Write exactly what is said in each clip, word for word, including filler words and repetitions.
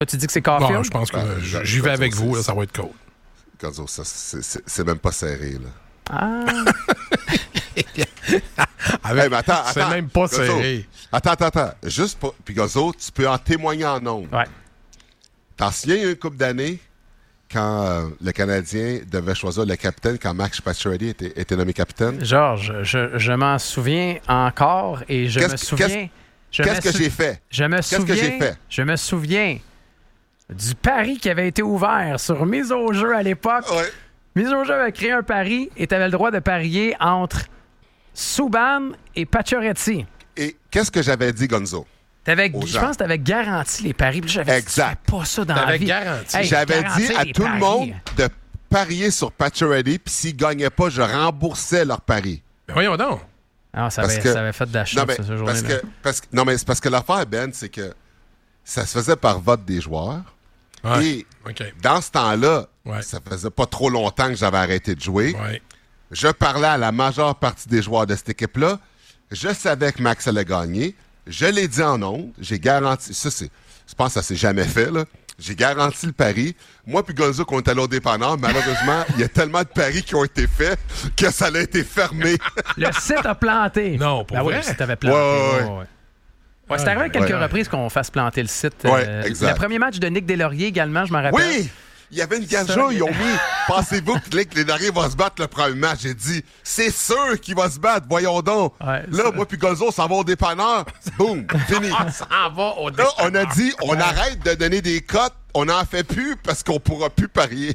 Tu dis que c'est Caulfield? Bon, je pense que Ben, euh, j'y vais avec vous, là, ça va être cool. Gonzo, ça, c'est, c'est, c'est même pas serré, là. Ah! Avec, Hey, mais attends, c'est attends, même pas Gonzo. serré. Attends, attends, attends. Juste pour... Puis Gonzo, tu peux en témoigner en nombre. Ouais. T'en souviens, il y a une couple d'années, quand euh, le Canadien devait choisir le capitaine, quand Max Pacioretty était, était nommé capitaine? Georges, je, je m'en souviens encore et je Qu'est-ce me que- souviens... je Qu'est-ce me que sou- j'ai fait? Je me Qu'est-ce souviens... que j'ai fait? Je me souviens du pari qui avait été ouvert sur mise au jeu à l'époque. Ouais. Mise au jeu avait créé un pari et tu avais le droit de parier entre Subban et Pacioretty. Et qu'est-ce que j'avais dit, Gonzo? T'avais, Aux je gens. pense que tu avais garanti les paris. Puis j'avais Exact. dit, tu fais pas ça dans la T'avais vie. garanti. Hey, J'avais garantir dit à les tout le paris. monde de parier sur Pacioretty, puis s'ils gagnaient pas, je remboursais leur pari. Mais voyons donc. Ah, ça, Parce avait, que- ça avait fait de la Non, chute, mais ce parce journée-là. que, parce que, non, mais c'est parce que l'affaire, Ben, c'est que ça se faisait par vote des joueurs. Ouais. Et OK. dans ce temps-là, Ouais. ça faisait pas trop longtemps que j'avais arrêté de jouer. Ouais. Je parlais à la majeure partie des joueurs de cette équipe-là. Je savais que Max allait gagner. Je l'ai dit en ondes. J'ai garanti. Ça, c'est. Je pense que ça s'est jamais fait, là. J'ai garanti le pari. Moi puis Gonzo, qu'on était allé au dépanneur, malheureusement, il y a tellement de paris qui ont été faits que ça a été fermé. Le site a planté. Non, pour ben vrai? Oui, le site avait planté. Ouais, ouais, ouais. Ouais, c'est arrivé à quelques Ouais. reprises qu'on fasse planter le site. Ouais, Euh, exact. Le premier match de Nick Deslauriers également, je m'en rappelle. Oui! Il y avait une ganja, ils ont mis. Pensez-vous que Nick Deslauriers va se battre le premier match? J'ai dit, c'est sûr qu'il va se battre, voyons donc. Ouais, là, ça- moi puis Gonzo, on s'en va au dépanneur. Boum, fini. Ça va au Là, on a dit, on arrête de donner des cotes, on n'en fait plus parce qu'on pourra plus parier.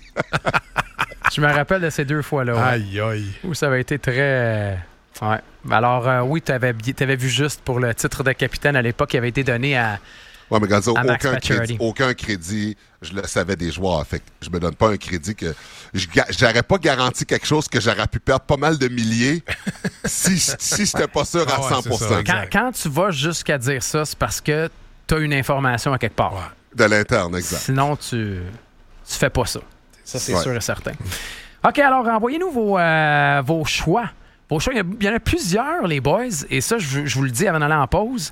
Je me rappelle de ces deux fois-là. Ouais, Aïe, aïe. où ça avait été très... Ouais. Alors, euh, oui, tu avais vu juste pour le titre de capitaine à l'époque qui avait été donné à... Ouais, mais Gonzo, À Max aucun Pacioretty. crédit, aucun crédit, je le savais des joueurs. Fait que je me donne pas un crédit que. je ga- J'aurais pas garanti quelque chose que j'aurais pu perdre pas mal de milliers si, si j'étais pas sûr à Ah ouais, cent c'est pour cent. ça, Quand, exact. quand tu vas jusqu'à dire ça, c'est parce que tu as une information à quelque part. Ouais. De l'interne, exact. Sinon, tu tu fais pas ça. Ça, c'est Ouais. sûr et certain. OK, alors, envoyez-nous vos, euh, vos choix. Vos choix, il y, a, il y en a plusieurs, les boys, et ça, je, je vous le dis avant d'aller en pause.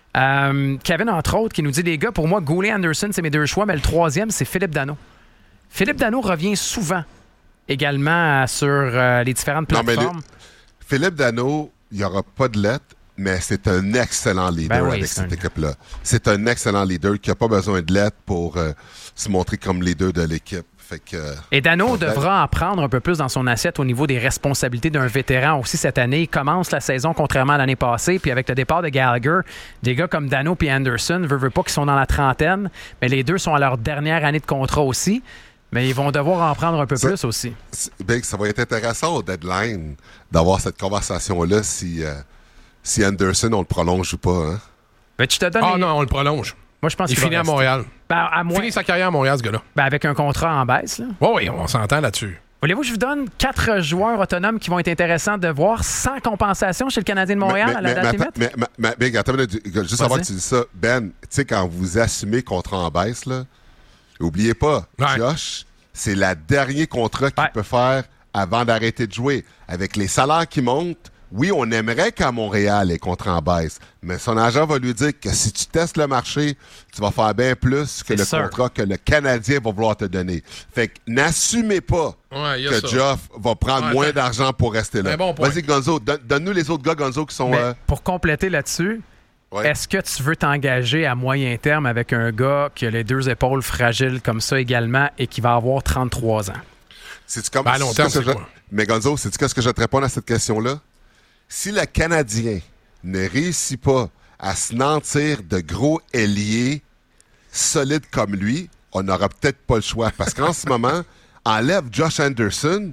Euh, Kevin, entre autres, qui nous dit, les gars, pour moi, Goulet Anderson, c'est mes deux choix, mais le troisième, c'est Philippe Danault. Philippe Danault revient souvent également euh, sur euh, les différentes Non, mais le- plateformes. Philippe Danault, il n'y aura pas de lettre, mais c'est un excellent leader Ben oui, avec c'est cette un- équipe-là. C'est un excellent leader qui n'a pas besoin de lettre pour euh, se montrer comme leader de l'équipe. Fait que, euh, Et Danault Ben- devra en prendre un peu plus dans son assiette au niveau des responsabilités d'un vétéran aussi cette année. Il commence la saison contrairement à l'année passée. Puis avec le départ de Gallagher, des gars comme Danault et Anderson, veut, veut pas qu'ils sont dans la trentaine, mais les deux sont à leur dernière année de contrat aussi. Mais ils vont devoir en prendre un peu Ça- plus aussi. c'est- ben, ça va être intéressant au deadline d'avoir cette conversation-là si, euh, si Anderson, on le prolonge ou pas. Hein? Ben, tu te donnes Ah les- non, on le prolonge. Moi, je pense Il qu'il va finit à rester. Montréal. Ben, à Il moins... finit sa carrière à Montréal, ce gars-là. ben, avec un contrat en baisse. Là. Oui, oui, on s'entend là-dessus. Voulez-vous que je vous donne quatre joueurs autonomes qui vont être intéressants de voir sans compensation chez le Canadien de Montréal mais, à la mais, date mais, limite? mais, mais, mais, mais, Big, attends une minute, juste Vas-y. avant que tu dis ça, Ben, tu sais, quand vous assumez contrat en baisse, là, oubliez pas, Ouais. Josh, c'est le dernier contrat qu'il Ouais. peut faire avant d'arrêter de jouer. Avec les salaires qui montent, oui, on aimerait qu'à Montréal, les contrats en baisse, mais son agent va lui dire que si tu testes le marché, tu vas faire bien plus que C'est le sûr. contrat que le Canadien va vouloir te donner. Fait que n'assumez pas Ouais, il y a que ça. Geoff va prendre Ouais, moins t'as- d'argent pour rester là. Un bon point. Vas-y, Gonzo, donne- donne-nous les autres gars, Gonzo, qui sont... Mais euh, pour compléter là-dessus, ouais. est-ce que tu veux t'engager à moyen terme avec un gars qui a les deux épaules fragiles comme ça également et qui va avoir trente-trois ans? C'est-tu comme... Ben, à long c'est-tu terme, ce que c'est je- quoi? Mais Gonzo, sais-tu qu'est-ce que je vais te répondre à cette question-là? Si le Canadien ne réussit pas à se nantir de gros ailiers solides comme lui, on n'aura peut-être pas le choix. Parce qu'en ce moment, enlève Josh Anderson,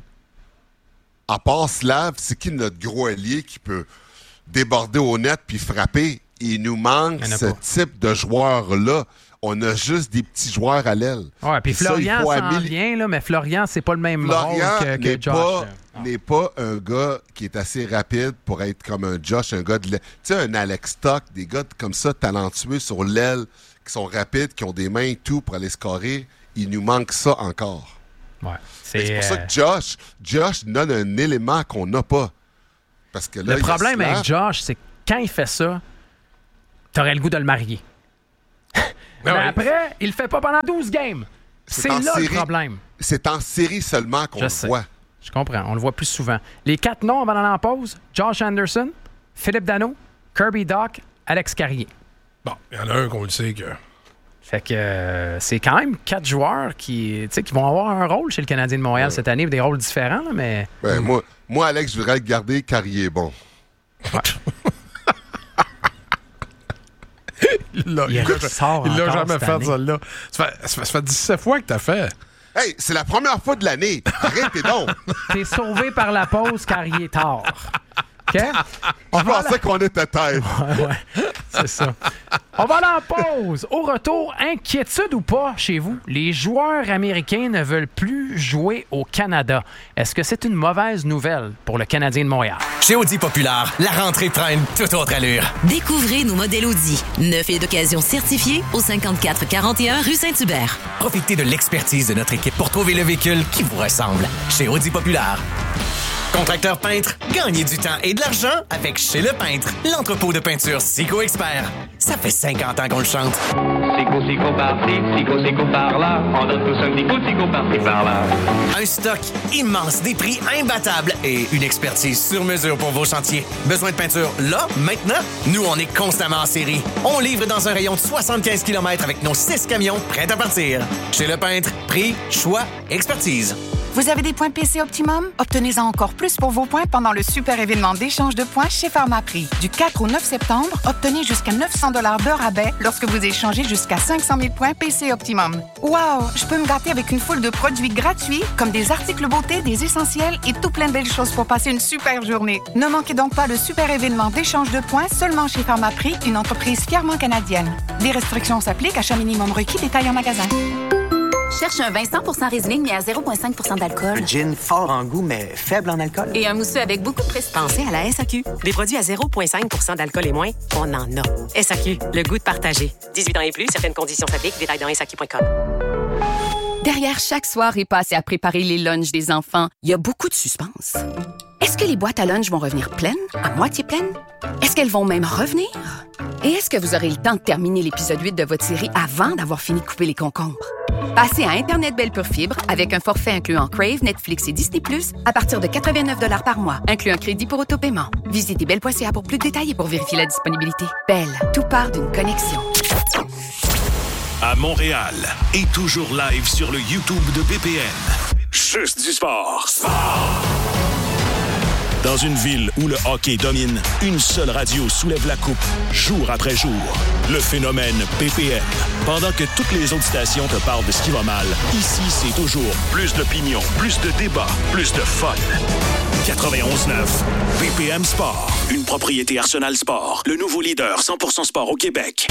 à part Slav, c'est qui notre gros ailier qui peut déborder au net puis frapper? Il nous manque Il y en a ce pas. type de joueur-là. On a juste des petits joueurs à l'aile. Ouais, puis Puis ça, il Florian faut s'en améliorer- vient, là, mais Florian, c'est pas le même Florian rôle que, n'est que Josh. pas, là. n'est pas un gars qui est assez rapide pour être comme un Josh, un gars de l'aile. Tu sais, un Alex Stock, des gars comme ça, talentueux sur l'aile, qui sont rapides, qui ont des mains et tout pour aller scorer. Il nous manque ça encore. Ouais. Fait que C'est pour ça euh, que Josh, Josh donne un élément qu'on n'a pas. Parce que là, Le il y a problème Slav. avec Josh, c'est que quand il fait ça, t'aurais le goût de le marier. Mais ouais. après, il le fait pas pendant douze games. C'est, C'est en là série. le problème. C'est en série seulement qu'on Je le sais. voit. Je comprends. On le voit plus souvent. Les quatre noms avant d'aller en pause, Josh Anderson, Philippe Danault, Kirby Dach, Alex Carrier. Bon, il y en a un qu'on le sait que. Fait que euh, c'est quand même quatre joueurs qui, tu sais, qui vont avoir un rôle chez le Canadien de Montréal Ouais. cette année, des rôles différents, là, mais... Ouais, moi, moi, Alex, je voudrais le garder car il est bon. Il l'a, Il il l'a- ressort il l'a encore jamais cette fait, année. celle-là. Ça fait, ça fait- ça fait dix-sept fois que t'as fait. Hey, c'est la première fois de l'année. Arrêtez donc. T'es sauvé par la pause car il est tard. OK? On Je va pensais qu'on était tête. Ouais, ouais, c'est ça. On va aller en pause. Au retour, inquiétude ou pas chez vous, les joueurs américains ne veulent plus jouer au Canada. Est-ce que c'est une mauvaise nouvelle pour le Canadien de Montréal? Chez Audi Populaire, la rentrée prend une toute autre allure. Découvrez nos modèles Audi. Neuf et d'occasion certifiés au cinquante-quatre quarante et un rue Saint-Hubert. Profitez de l'expertise de notre équipe pour trouver le véhicule qui vous ressemble. Chez Audi Populaire. Contracteur peintre, gagnez du temps et de l'argent avec Chez Le Peintre, l'entrepôt de peinture Sico Expert. Ça fait cinquante ans qu'on le chante. Sico, sico par-ci, sico, sico par-là. On donne tous un petit coup de sico par-ci, par-là. Un stock immense, des prix imbattables et une expertise sur mesure pour vos chantiers. Besoin de peinture là, maintenant? Nous, on est constamment en série. On livre dans un rayon de soixante-quinze kilomètres avec nos six camions prêts à partir. Chez Le Peintre, prix, choix, expertise. Vous avez des points P C Optimum? Obtenez-en encore plus pour vos points pendant le super événement d'échange de points chez Pharmaprix. Du quatre au neuf septembre, obtenez jusqu'à neuf cents dollars de rabais lorsque vous échangez jusqu'à cinq cent mille points P C Optimum. Wow! Je peux me gâter avec une foule de produits gratuits, comme des articles beauté, des essentiels et tout plein de belles choses pour passer une super journée. Ne manquez donc pas le super événement d'échange de points seulement chez Pharmaprix, une entreprise fièrement canadienne. Les restrictions s'appliquent, achat minimum requis, détail en magasin. Cherche un vin cent pour cent Riesling, mais à zéro virgule cinq pour cent d'alcool. Un gin fort en goût, mais faible en alcool. Et un mousseux avec beaucoup de prestige. Pensez à la S A Q. Des produits à zéro virgule cinq pour cent d'alcool et moins, on en a. S A Q, le goût de partager. dix-huit ans et plus, certaines conditions s'appliquent. Détails dans S A Q point com. Derrière chaque soirée passée à préparer les lunchs des enfants, il y a beaucoup de suspense. Est-ce que les boîtes à lunch vont revenir pleines, à moitié pleines? Est-ce qu'elles vont même revenir? Et est-ce que vous aurez le temps de terminer l'épisode huit de votre série avant d'avoir fini de couper les concombres? Passez à Internet Belle Pure Fibre avec un forfait incluant Crave, Netflix et Disney plus, à partir de quatre-vingt-neuf dollars par mois, inclus un crédit pour autopaiement. Visitez belle point c a pour plus de détails et pour vérifier la disponibilité. Belle, tout part d'une connexion. À Montréal et toujours live sur le YouTube de B P N. Juste du sport. Sport! Dans une ville où le hockey domine, une seule radio soulève la coupe, jour après jour. Le phénomène B P N. Pendant que toutes les autres stations te parlent de ce qui va mal, ici, c'est toujours plus d'opinion, plus de débats, plus de fun. quatre-vingt-onze neuf, B P M Sport. Une propriété Arsenal Sport. Le nouveau leader cent pour cent sport au Québec.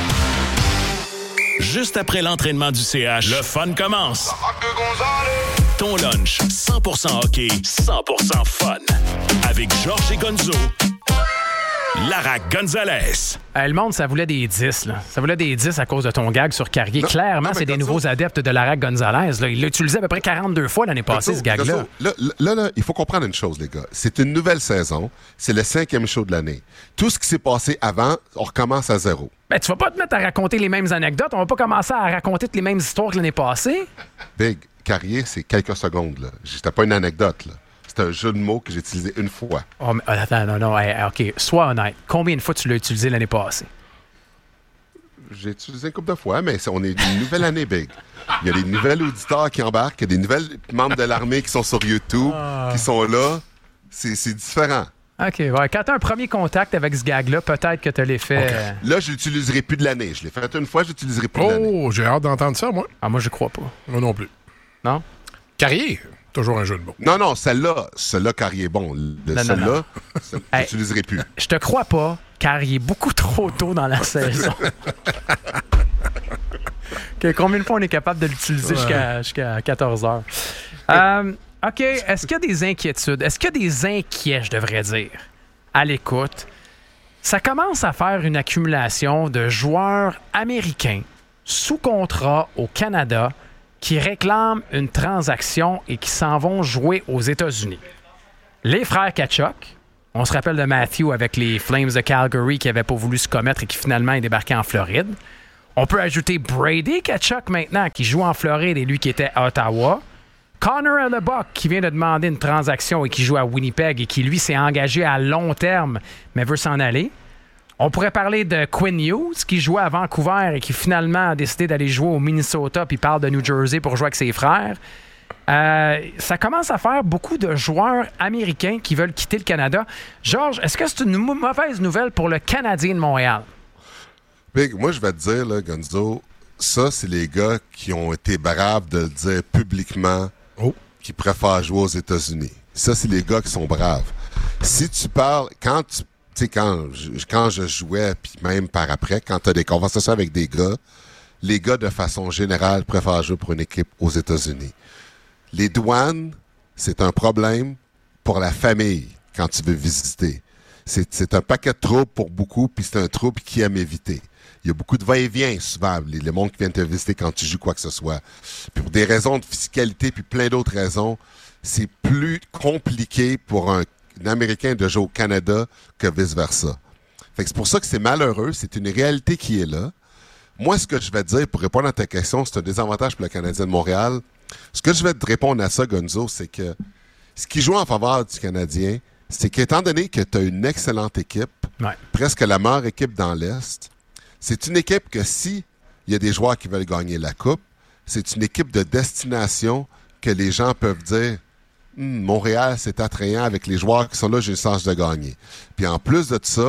Juste après l'entraînement du C H, le fun commence. Ton lunch, cent pour cent hockey, cent pour cent fun. Avec Georges et Gonzo, Lara Gonzalez. Hey, le monde, ça voulait des dix, là. Ça voulait des dix à cause de ton gag sur Carrier. Non, Clairement, non, mais c'est des Gonzo- nouveaux adeptes de Lara Gonzalez. Là. Il l'a utilisé à peu près quarante-deux fois l'année passée, Gonzo, ce gag-là. Gonzo, Là, là, là, il faut comprendre une chose, les gars. C'est une nouvelle saison. C'est le cinquième show de l'année. Tout ce qui s'est passé avant, on recommence à zéro. Ben, tu vas pas te mettre à raconter les mêmes anecdotes. On va pas commencer à raconter toutes les mêmes histoires que l'année passée. Big, Carrier, c'est quelques secondes. Là. C'était pas une anecdote. Là. C'est un jeu de mots que j'ai utilisé une fois. Oh, mais, attends, non, non. Hey, OK, sois honnête. Combien de fois tu l'as utilisé l'année passée? J'ai utilisé une couple de fois, mais c'est- on est une nouvelle année, Big. Il y a des nouvelles auditeurs qui embarquent, il y a des nouvelles membres de l'armée qui sont sur YouTube, qui sont là. C'est c'est différent. OK, ouais. Quand tu as un premier contact avec ce gag-là, peut-être que tu as l'effet. euh, Là, je l'utiliserai plus de l'année. Je l'ai fait une fois, je l'utiliserai plus de l'année. Oh, j'ai hâte d'entendre ça, moi. Ah, moi, je crois pas. Moi non plus. Non? Carrier, toujours un jeu de mots. Non, non, celle-là, celle-là, Carrier est bon. Le- Non, non, Celle-là, celle- je Hey. l'utiliserai plus. Je te crois pas, car il est beaucoup trop tôt dans la saison. OK, combien de fois on est capable de l'utiliser Ouais. jusqu'à jusqu'à quatorze heures? Euh, OK, est-ce qu'il y a des inquiétudes? Est-ce qu'il y a des inquiets, je devrais dire, à l'écoute? Ça commence à faire une accumulation de joueurs américains sous contrat au Canada qui réclament une transaction et qui s'en vont jouer aux États-Unis. Les frères Tkachuk, on se rappelle de Matthew avec les Flames de Calgary qui n'avaient pas voulu se commettre et qui finalement est débarqué en Floride. On peut ajouter Brady Tkachuk maintenant, qui joue en Floride et lui qui était à Ottawa. Connor Hellebuck, qui vient de demander une transaction et qui joue à Winnipeg et qui, lui, s'est engagé à long terme, mais veut s'en aller. On pourrait parler de Quinn Hughes, qui jouait à Vancouver et qui finalement a décidé d'aller jouer au Minnesota puis parle de New Jersey pour jouer avec ses frères. Euh, ça commence à faire beaucoup de joueurs américains qui veulent quitter le Canada. Georges, est-ce que c'est une mauvaise nouvelle pour le Canadien de Montréal? Big, moi, je vais te dire, là, Gonzo, ça, c'est les gars qui ont été braves de le dire publiquement, oh. qui préfèrent jouer aux États-Unis. Ça, c'est les gars qui sont braves. Si tu parles, quand tu Tu sais, quand je, quand je jouais, puis même par après, quand tu as des conversations avec des gars, les gars, de façon générale, préfèrent jouer pour une équipe aux États-Unis. Les douanes, c'est un problème pour la famille quand tu veux visiter. C'est, c'est un paquet de troubles pour beaucoup, puis c'est un trouble qui aime éviter. Il y a beaucoup de va-et-vient, souvent, les, les mondes qui viennent te visiter quand tu joues quoi que ce soit. Puis pour des raisons de fiscalité, puis plein d'autres raisons, c'est plus compliqué pour un un Américain de jouer au Canada que vice-versa. Fait que c'est pour ça que c'est malheureux, c'est une réalité qui est là. Moi, ce que je vais te dire, pour répondre à ta question, c'est un désavantage pour le Canadien de Montréal. Ce que je vais te répondre à ça, Gonzo, c'est que ce qui joue en faveur du Canadien, c'est qu'étant donné que tu as une excellente équipe, ouais. presque la meilleure équipe dans l'Est, c'est une équipe que si il y a des joueurs qui veulent gagner la Coupe, c'est une équipe de destination que les gens peuvent dire Hum, Montréal, c'est attrayant avec les joueurs qui sont là, j'ai le sens de gagner. Puis en plus de ça,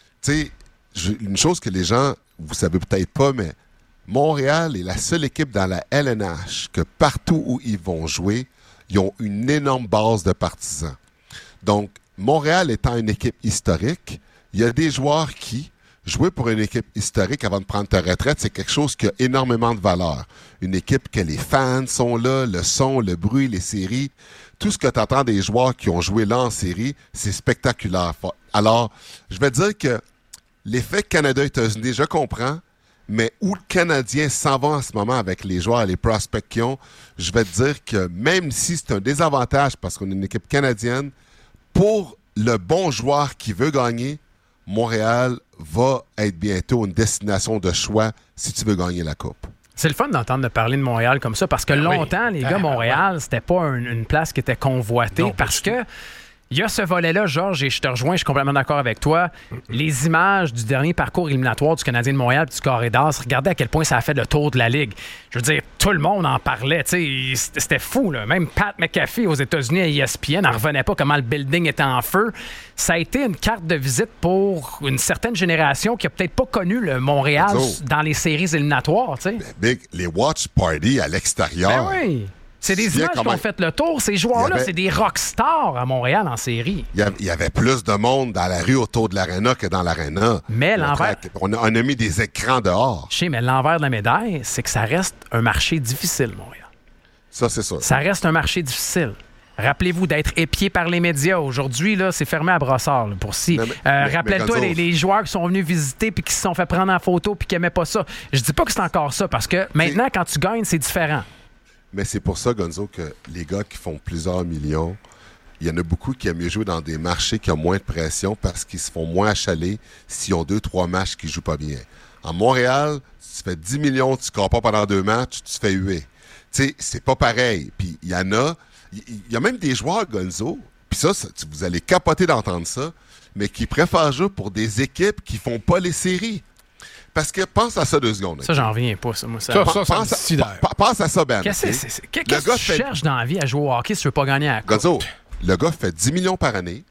tu sais, une chose que les gens, vous savez peut-être pas, mais Montréal est la seule équipe dans la L N H que partout où ils vont jouer, ils ont une énorme base de partisans. Donc, Montréal étant une équipe historique, il y a des joueurs qui, jouer pour une équipe historique avant de prendre ta retraite, c'est quelque chose qui a énormément de valeur. Une équipe que les fans sont là, le son, le bruit, les séries. Tout ce que tu entends des joueurs qui ont joué là en série, c'est spectaculaire. Alors, je vais dire que l'effet Canada-États-Unis, je comprends, mais où le Canadien s'en va en ce moment avec les joueurs et les prospects qu'ils ont, je vais te dire que même si c'est un désavantage parce qu'on est une équipe canadienne, pour le bon joueur qui veut gagner, Montréal va être bientôt une destination de choix si tu veux gagner la Coupe. C'est le fun d'entendre de parler de Montréal comme ça parce que longtemps, oui. les gars, Montréal, c'était pas un, une place qui était convoitée non, parce que il y a ce volet-là, Georges, et je te rejoins, je suis complètement d'accord avec toi. Les images du dernier parcours éliminatoire du Canadien de Montréal et du Carré d'As, regardez à quel point ça a fait le tour de la Ligue. Je veux dire, tout le monde en parlait. Tu sais, c'était fou, là. Même Pat McAfee aux États-Unis à E S P N n'en revenait pas comment le building était en feu. Ça a été une carte de visite pour une certaine génération qui a peut-être pas connu le Montréal so, dans les séries éliminatoires. Tu sais. Big, les watch parties à l'extérieur. Ben oui. C'est des images qui ont fait le tour. Ces joueurs-là, avait... c'est des rockstars à Montréal en série. Il y, avait, il y avait plus de monde dans la rue autour de l'aréna que dans l'aréna. Mais l'envers... On a, on a mis des écrans dehors. Je sais, mais l'envers de la médaille, c'est que ça reste un marché difficile, Montréal. Ça, c'est sûr. Ça reste un marché difficile. Rappelez-vous d'être épié par les médias. Aujourd'hui, là, c'est fermé à brossard. Là, pour si. Mais, euh, mais, rappelle-toi mais les, les joueurs qui sont venus visiter puis qui se sont fait prendre en photo puis qui n'aimaient pas ça. Je dis pas que c'est encore ça parce que maintenant, c'est... quand tu gagnes, c'est différent. Mais c'est pour ça, Gonzo, que les gars qui font plusieurs millions, il y en a beaucoup qui aiment mieux jouer dans des marchés qui ont moins de pression parce qu'ils se font moins achaler s'ils ont deux, trois matchs qui ne jouent pas bien. En Montréal, si tu fais dix millions, tu ne scores pas pendant deux matchs, tu te fais huer. Tu sais, c'est pas pareil. Puis il y en a, il y a même des joueurs, Gonzo, puis ça, ça, vous allez capoter d'entendre ça, mais qui préfèrent jouer pour des équipes qui font pas les séries. Parce que pense à ça deux secondes. Ça, j'en reviens pas, ça. Moi, ça. Ça, ça, ça pense, à, p- pense à ça, Ben. Qu'est-ce que c'est, c'est, qu'est-ce que tu fait... cherches dans la vie à jouer au hockey si tu veux pas gagner à la coupe? Gonzo, le gars fait dix millions par année.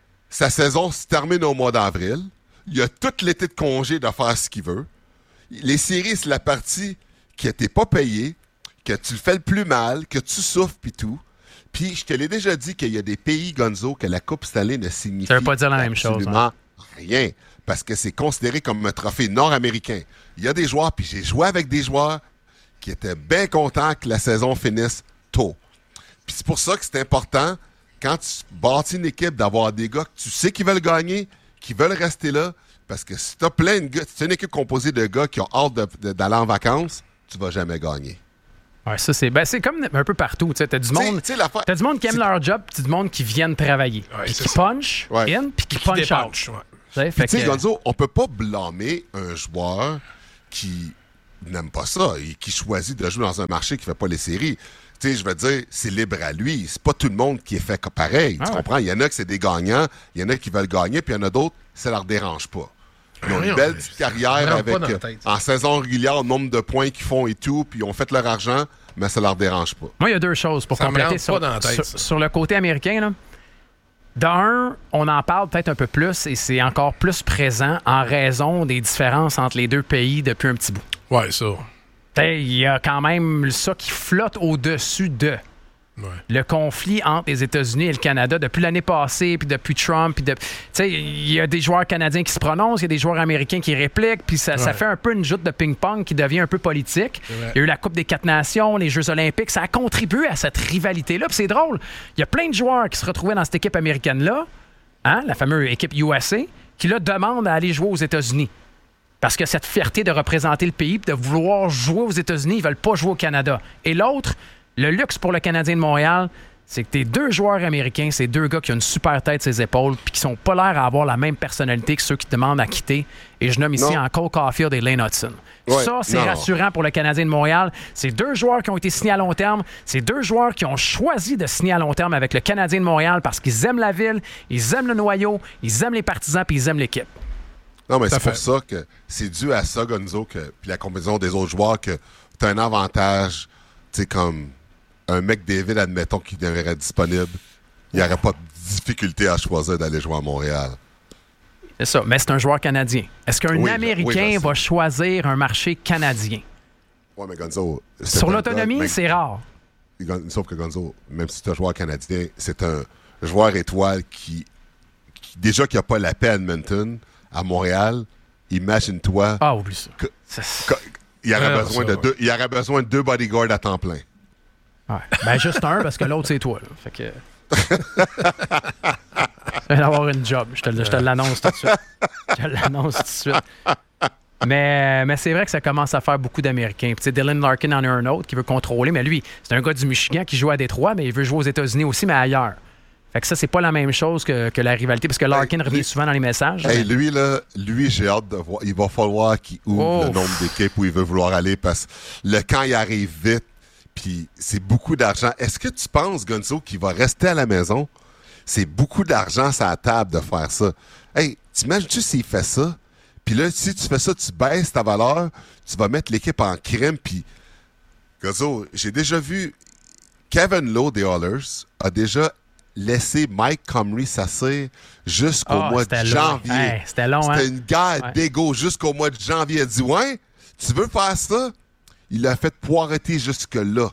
Sa saison se termine au mois d'avril. Il a tout l'été de congé de faire ce qu'il veut. Les séries, c'est la partie que t'es pas payé, que tu le fais le plus mal, que tu souffres pis tout. Puis, je te l'ai déjà dit qu'il y a des pays, Gonzo, que la Coupe Stanley ne signifie ça veut pas dire la même chose. Hein? Rien. Parce que c'est considéré comme un trophée nord-américain. Il y a des joueurs, puis j'ai joué avec des joueurs qui étaient bien contents que la saison finisse tôt. Puis c'est pour ça que c'est important, quand tu bâtis une équipe, d'avoir des gars que tu sais qui veulent gagner, qui veulent rester là. Parce que si tu as plein de gars, si c'est une équipe composée de gars qui ont hâte de, de, d'aller en vacances, tu vas jamais gagner. Ouais, ça, c'est, ben, c'est comme un peu partout. Tu as du monde, t'as du monde qui aime leur job, puis du monde qui viennent travailler. Ouais, puis qui ça. punch ouais. in, puis qui, qui punch out. Ouais. Tu sais, que... Gonzo, on peut pas blâmer un joueur qui n'aime pas ça et qui choisit de jouer dans un marché qui ne fait pas les séries. Tu sais, je veux dire, c'est libre à lui. C'est pas tout le monde qui est fait pareil. Ah tu ouais. comprends? Il y en a que c'est des gagnants, il y en a qui veulent gagner, puis il y en a d'autres, ça leur dérange pas. Ils ont une belle petite carrière avec, euh, en saison régulière, le nombre de points qu'ils font et tout, puis ils ont fait leur argent, mais ça leur dérange pas. Moi, il y a deux choses pour Ça me compléter rentre sur, pas dans la tête, sur, ça. sur le côté américain. Là. D'un, on en parle peut-être un peu plus et c'est encore plus présent en raison des différences entre les deux pays depuis un petit bout. Ouais, ça. T'sais, il y a quand même ça qui flotte au-dessus de Ouais. le conflit entre les États-Unis et le Canada depuis l'année passée, puis depuis Trump. Puis de, t'sais, il y a des joueurs canadiens qui se prononcent, il y a des joueurs américains qui répliquent, puis ça, ça Ouais. fait un peu une joute de ping-pong qui devient un peu politique. Il y a eu la Coupe des quatre nations, les Jeux olympiques, ça a contribué à cette rivalité-là. Puis c'est drôle, il y a plein de joueurs qui se retrouvaient dans cette équipe américaine-là, hein, la fameuse équipe U S A, qui là demandent à aller jouer aux États-Unis. Parce que cette fierté de représenter le pays, de vouloir jouer aux États-Unis, ils veulent pas jouer au Canada. Et l'autre, le luxe pour le Canadien de Montréal, c'est que tes deux joueurs américains, c'est deux gars qui ont une super tête sur les épaules puis qui sont pas l'air à avoir la même personnalité que ceux qui te demandent à quitter. Et je nomme ici Non. encore Caulfield et Lane Hudson. Ouais, Ça, c'est non. rassurant pour le Canadien de Montréal. C'est deux joueurs qui ont été signés à long terme. C'est deux joueurs qui ont choisi de signer à long terme avec le Canadien de Montréal parce qu'ils aiment la ville, ils aiment le noyau, ils aiment les partisans puis ils aiment l'équipe. Non, mais Tout à c'est pour fait. ça que c'est dû à ça, Gonzo, que, puis la combinaison des autres joueurs, que tu as un avantage, tu sais, comme un mec David, admettons, qui deviendrait disponible, il n'y aurait pas de difficulté à choisir d'aller jouer à Montréal. C'est ça, mais c'est un joueur canadien. Est-ce qu'un Oui, je- Américain oui, je sais. va choisir un marché canadien? Ouais, mais Gonzo... c'est Sur un l'autonomie, gars- mais- c'est rare. Gon- Sauf que Gonzo, même si tu es un joueur canadien, c'est un joueur étoile qui, qui déjà qui n'a pas la paix à Edmonton, à Montréal, imagine-toi... Ah, oublie ça. que- Ça, c'est- que- il, aurait Ah, besoin ça, de ouais. deux, il aurait besoin de deux bodyguards à temps plein. Ouais. Ben, juste un, parce que l'autre, c'est toi. Là. Fait que... Je viens d'avoir une job. Je te, le- je te l'annonce tout de suite. Je te l'annonce tout de suite. Mais, mais c'est vrai que ça commence à faire beaucoup d'Américains. Puis, tu sais, Dylan Larkin en a un autre qui veut contrôler, mais lui, c'est un gars du Michigan qui joue à Détroit, mais il veut jouer aux États-Unis aussi, mais ailleurs. Fait que ça, c'est pas la même chose que, que la rivalité, parce que Larkin Hey, revient lui- souvent dans les messages. Hey, mais- lui, là, lui, j'ai hâte de voir. Il va falloir qu'il ouvre Oh. le nombre d'équipes où il veut vouloir aller parce que le camp, il arrive vite, puis c'est beaucoup d'argent. Est-ce que tu penses, Gonzo, qu'il va rester à la maison? C'est beaucoup d'argent sur la table de faire ça. Hey, t'imagines-tu s'il fait ça? Puis là, si tu fais ça, tu baisses ta valeur, tu vas mettre l'équipe en crème, puis... Gonzo, j'ai déjà vu Kevin Lowe des Oilers a déjà laissé Mike Comrie s'asseoir jusqu'au Ah, mois de c'était long. janvier. Hey, c'était long, hein? C'était une guerre Ouais. d'égo jusqu'au mois de janvier. Il a dit, ouais, tu veux faire ça? Il l'a fait poireter jusque-là.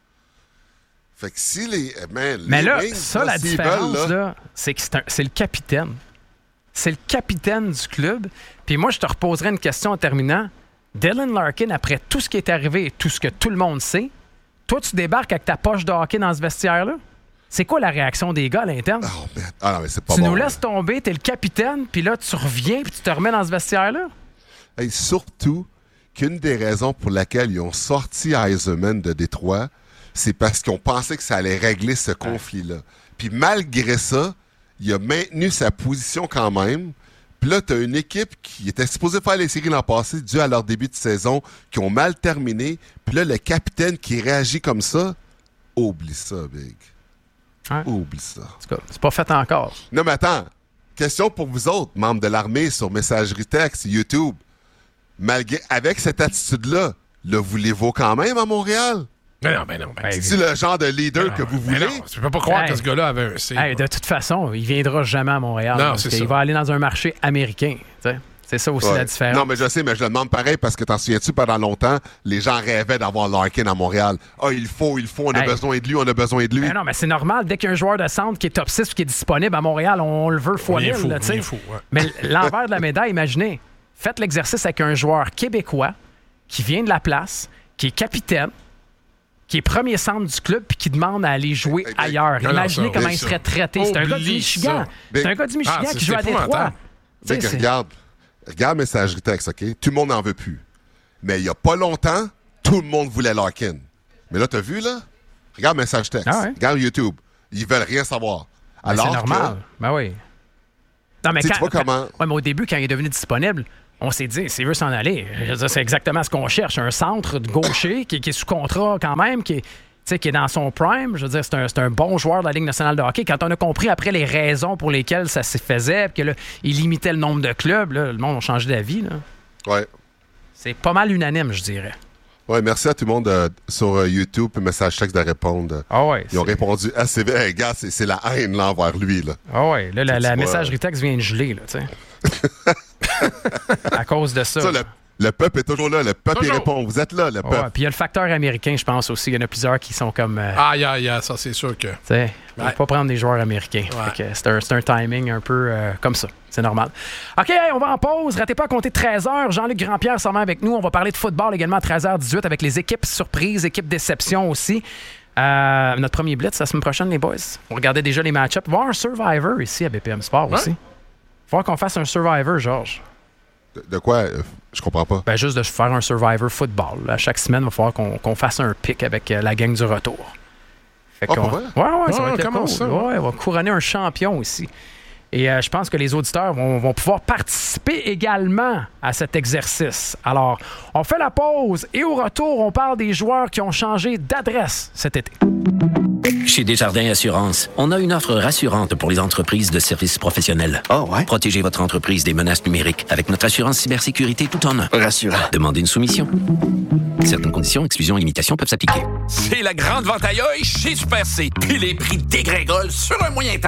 Fait que si les... Man, Mais les là, Wings, ça, là, la s'ils différence, veulent, là, là, c'est que c'est, un- c'est le capitaine. C'est le capitaine du club. Puis moi, je te reposerai une question en terminant. Dylan Larkin, après tout ce qui est arrivé et tout ce que tout le monde sait, toi, tu débarques avec ta poche de hockey dans ce vestiaire-là? C'est quoi la réaction des gars à l'interne? Oh, man. Ah non, mais c'est pas tu bon. nous là. laisses tomber, t'es le capitaine, puis là, tu reviens, puis tu te remets dans ce vestiaire-là? Hey, surtout qu'une des raisons pour laquelle ils ont sorti Eisenman de Détroit, c'est parce qu'ils ont pensé que ça allait régler ce conflit-là. Puis malgré ça, il a maintenu sa position quand même. Puis là, tu as une équipe qui était supposée faire les séries l'an passé dû à leur début de saison, qui ont mal terminé. Puis là, le capitaine qui réagit comme ça, oublie ça, Big. Ouais. Oublie ça. En tout cas, c'est pas fait encore. Non, mais attends. Question pour vous autres, membres de l'armée, sur messagerie texte, YouTube. Malgré, avec cette attitude-là, le voulez-vous quand même à Montréal? Ben non, ben non. Ben, C'est le genre de leader que vous ben voulez? non, tu peux pas croire Hey. que ce gars-là avait un C. Hey, de toute façon, il viendra jamais à Montréal. Non, parce c'est qu'il ça. va aller dans un marché américain. t'sais. C'est ça aussi Ouais. la différence. Non, mais je sais, mais je le demande pareil parce que t'en souviens-tu, pendant longtemps, les gens rêvaient d'avoir Larkin à Montréal. Ah, il faut, il faut, on a Hey. besoin de lui, on a besoin de lui. Ben non, mais c'est normal. Dès qu'il y a un joueur de centre qui est top six et qui est disponible à Montréal, on le veut fois On est mille. fou, là, on tu sais. est fou, ouais. Mais l'envers de la médaille, imaginez, faites l'exercice avec un joueur québécois qui vient de la place, qui est capitaine, qui est premier centre du club puis qui demande à aller jouer Eh ben, ailleurs. non, non, Imaginez ça, comment oui, il ça. serait traité. C'est un gars du Oublie Michigan. ça. C'est Mais- un gars du Michigan Ah, qui c'est- joue à c'est Détroit. épouvantable. Tu sais Tu que sais, c'est- regarde, regarde messagerie texte, OK? Tout le monde n'en veut plus. Mais il n'y a pas longtemps, tout le monde voulait Larkin. Mais là, t'as vu, là? Regarde message texte. Ah ouais? Regarde YouTube. Ils veulent rien savoir. Ben, Alors c'est normal. que- Ben oui. Non, mais Tu sais, quand, tu vois quand- comment- ouais, mais au début, quand il est devenu disponible, on s'est dit, s'il veut s'en aller, je veux dire, c'est exactement ce qu'on cherche. Un centre de gaucher qui, qui est sous contrat quand même, qui est, tu sais, qui est dans son prime. Je veux dire, c'est un, c'est un bon joueur de la Ligue nationale de hockey. Quand on a compris après les raisons pour lesquelles ça se faisait, que là, il limitait le nombre de clubs, là, le monde a changé d'avis. Là. Ouais. C'est pas mal unanime, je dirais. Oui, merci à tout le monde euh, sur euh, YouTube, message texte de répondre. Ah ouais, Ils ont répondu assez vite. Hey, gars, c'est, c'est la haine là, envers lui. Là. Ah ouais, là, la, la vois, messagerie texte vient de geler, là, tu sais. À cause de ça. ça le, le peuple est toujours là. Le peuple, toujours. il répond. Vous êtes là, le peuple. Ouais, puis il y a le facteur américain, je pense aussi. Il y en a plusieurs qui sont comme... Euh, Ah, yeah, yeah, ça, c'est sûr que... Tu sais, on ne Ouais. peut pas prendre des joueurs américains. Ouais. Fait que c'est, un, c'est un timing un peu euh, comme ça. C'est normal. OK, hey, on va en pause. Ratez pas à compter treize heures. Jean-Luc Grandpierre s'en va avec nous. On va parler de football également à treize heures dix-huit avec les équipes surprises, équipes déception aussi. Euh, notre premier blitz la semaine prochaine, les boys. On regardait déjà les match-ups. Il va y avoir un Survivor ici à B P M Sport aussi. Il va falloir qu'on fasse un Survivor, Georges. De, de quoi? Euh, je comprends pas. Ben, juste de faire un Survivor football. À chaque semaine, il va falloir qu'on, qu'on fasse un pick avec euh, la gang du retour. Fait Oh, qu'on... pour vrai? Ouais, ouais, ça Ah, va être comment cool. ça? Ouais, on va couronner un champion aussi. Et euh, je pense que les auditeurs vont, vont pouvoir participer également à cet exercice. Alors, on fait la pause et au retour, on parle des joueurs qui ont changé d'adresse cet été. Chez Desjardins Assurance, on a une offre rassurante pour les entreprises de services professionnels. Oh, ouais? Protégez votre entreprise des menaces numériques avec notre assurance cybersécurité tout en un. Rassurant. Demandez une soumission. Certaines conditions, exclusions et limitations peuvent s'appliquer. C'est la grande vente ailleurs chez Super C. Puis les prix dégringolent sur un moyen temps.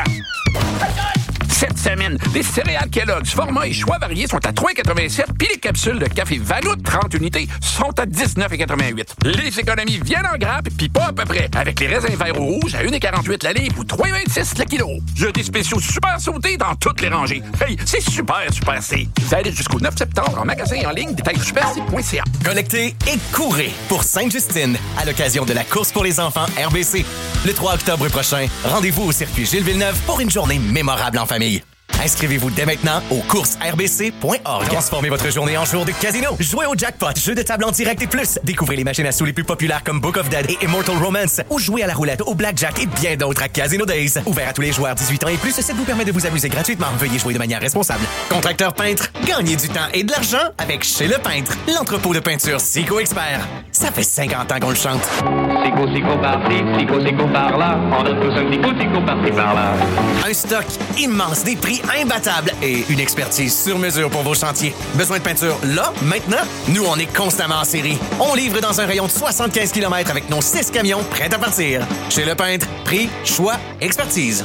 Cette semaine, les céréales Kellogg's, format et choix variés sont à trois virgule quatre-vingt-sept, puis les capsules de café Vanout, trente unités, sont à dix-neuf virgule quatre-vingt-huit. Les économies viennent en grappe, puis pas à peu près, avec les raisins verts ou rouges à un virgule quarante-huit la livre ou trois virgule vingt-six le kilo. Il y a des spéciaux super sautés dans toutes les rangées. Hey, c'est super, Super C. Ça allait jusqu'au neuf septembre en magasin et en ligne, détail super c point c a. Connectez et courez pour Sainte-Justine à l'occasion de la course pour les enfants R B C. Le trois octobre prochain, rendez-vous au circuit Gilles Villeneuve pour une journée mémorable en famille. Inscrivez-vous dès maintenant au courses r b c point org. Transformez votre journée en jour de casino. Jouez au jackpot, jeux de table en direct et plus. Découvrez les machines à sous les plus populaires comme Book of Dead et Immortal Romance. Ou jouez à la roulette, au blackjack et bien d'autres à Casino Days. Ouvert à tous les joueurs dix-huit ans et plus, ça vous permet de vous amuser gratuitement. Veuillez jouer de manière responsable. Contracteur peintre, gagnez du temps et de l'argent avec Chez Le Peintre, l'entrepôt de peinture Sico Expert. Ça fait cinquante ans qu'on le chante. Sico, sico par-ci, sico, sico par-là. On donne tous un petit coup, sico par-ci, par-là. Un stock immense, des prix imbattables et une expertise sur mesure pour vos chantiers. Besoin de peinture là, maintenant? Nous, on est constamment en série. On livre dans un rayon de soixante-quinze kilomètres avec nos six camions prêts à partir. Chez Le Peintre, prix, choix, expertise.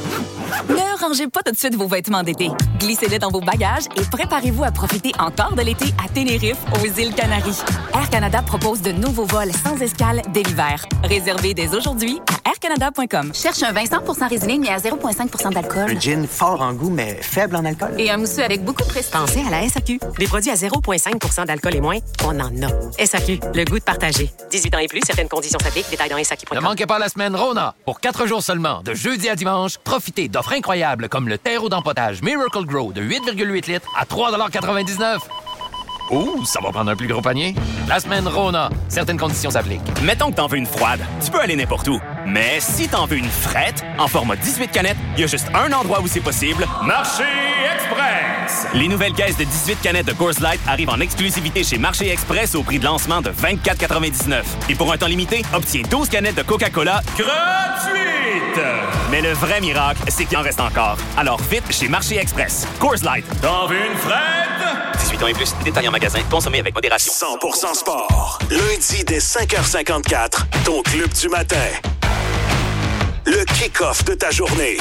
Ne rangez pas tout de suite vos vêtements d'été. Glissez-les dans vos bagages et préparez-vous à profiter encore de l'été à Tenerife, aux îles Canaries. Air Canada propose de nouveaux vols sans escale dès l'hiver. Réservez dès aujourd'hui à air canada point com. Cherche un vin cent pour cent Riesling, mais à zéro virgule cinq pour cent d'alcool. Un gin fort en goût, mais faible en alcool. Et un mousseux avec beaucoup de prestige. Pensez à la S A Q. Des produits à zéro virgule cinq pour cent d'alcool et moins, on en a. S A Q, le goût de partager. dix-huit ans et plus, certaines conditions s'appliquent. Détails dans S A Q point com. Ne manquez pas la semaine Rona. Pour quatre jours seulement, de jeudi à dimanche, profitez d'offres incroyables comme le terreau d'empotage Miracle Grow de huit virgule huit litres à trois quatre-vingt-dix-neuf. Ouh, ça va prendre un plus gros panier. La semaine Rona. Certaines conditions s'appliquent. Mettons que t'en veux une froide. Tu peux aller n'importe où. Mais si t'en veux une frette, en format dix-huit canettes, il y a juste un endroit où c'est possible. Marché Express! Les nouvelles caisses de dix-huit canettes de Coors Light arrivent en exclusivité chez Marché Express au prix de lancement de vingt-quatre quatre-vingt-dix-neuf. Et pour un temps limité, obtiens douze canettes de Coca-Cola gratuites! Mais le vrai miracle, c'est qu'il en reste encore. Alors vite chez Marché Express. Coors Light. T'en veux une frette? dix-huit ans et plus, détail en magasin, consommez avec modération. cent pour cent sport. Lundi dès cinq heures cinquante-quatre, ton club du matin. Le kick-off de ta journée.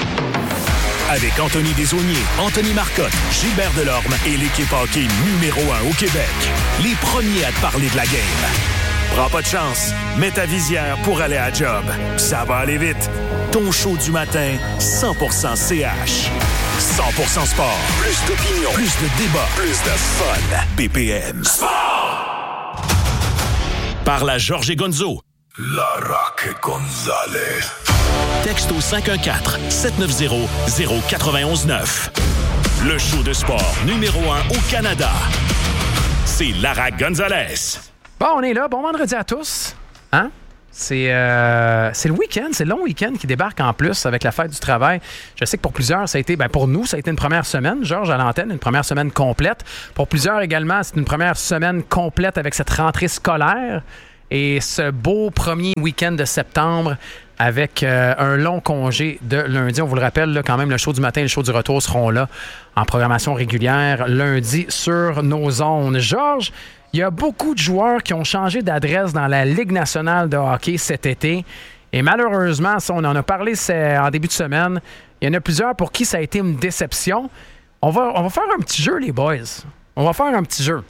Avec Anthony Desaulniers, Anthony Marcotte, Gilbert Delorme et l'équipe hockey numéro un au Québec. Les premiers à te parler de la game. Prends pas de chance. Mets ta visière pour aller à job. Ça va aller vite. Ton show du matin, cent pour cent C H. cent pour cent sport. Plus d'opinion. Plus de débat. Plus de fun. B P M. Sport! Par la Georges et Gonzo. La Rock Gonzalez. Texte au cinq un quatre, sept neuf zéro, zéro neuf un neuf. Le show de sport numéro un au Canada. C'est Lara Gonzalez. Bon, on est là. Bon vendredi à tous. Hein? C'est, euh, c'est le week-end, c'est le long week-end qui débarque en plus avec la fête du travail. Je sais que pour plusieurs, ça a été, ben pour nous, ça a été une première semaine, Georges, à l'antenne, une première semaine complète. Pour plusieurs également, c'est une première semaine complète avec cette rentrée scolaire et ce beau premier week-end de septembre avec euh, un long congé de lundi. On vous le rappelle, là, quand même, le show du matin et le show du retour seront là en programmation régulière lundi sur nos ondes. Georges, il y a beaucoup de joueurs qui ont changé d'adresse dans la Ligue nationale de hockey cet été. Et malheureusement, ça, on en a parlé en début de semaine, il y en a plusieurs pour qui ça a été une déception. On va, on va faire un petit jeu, les boys. On va faire un petit jeu.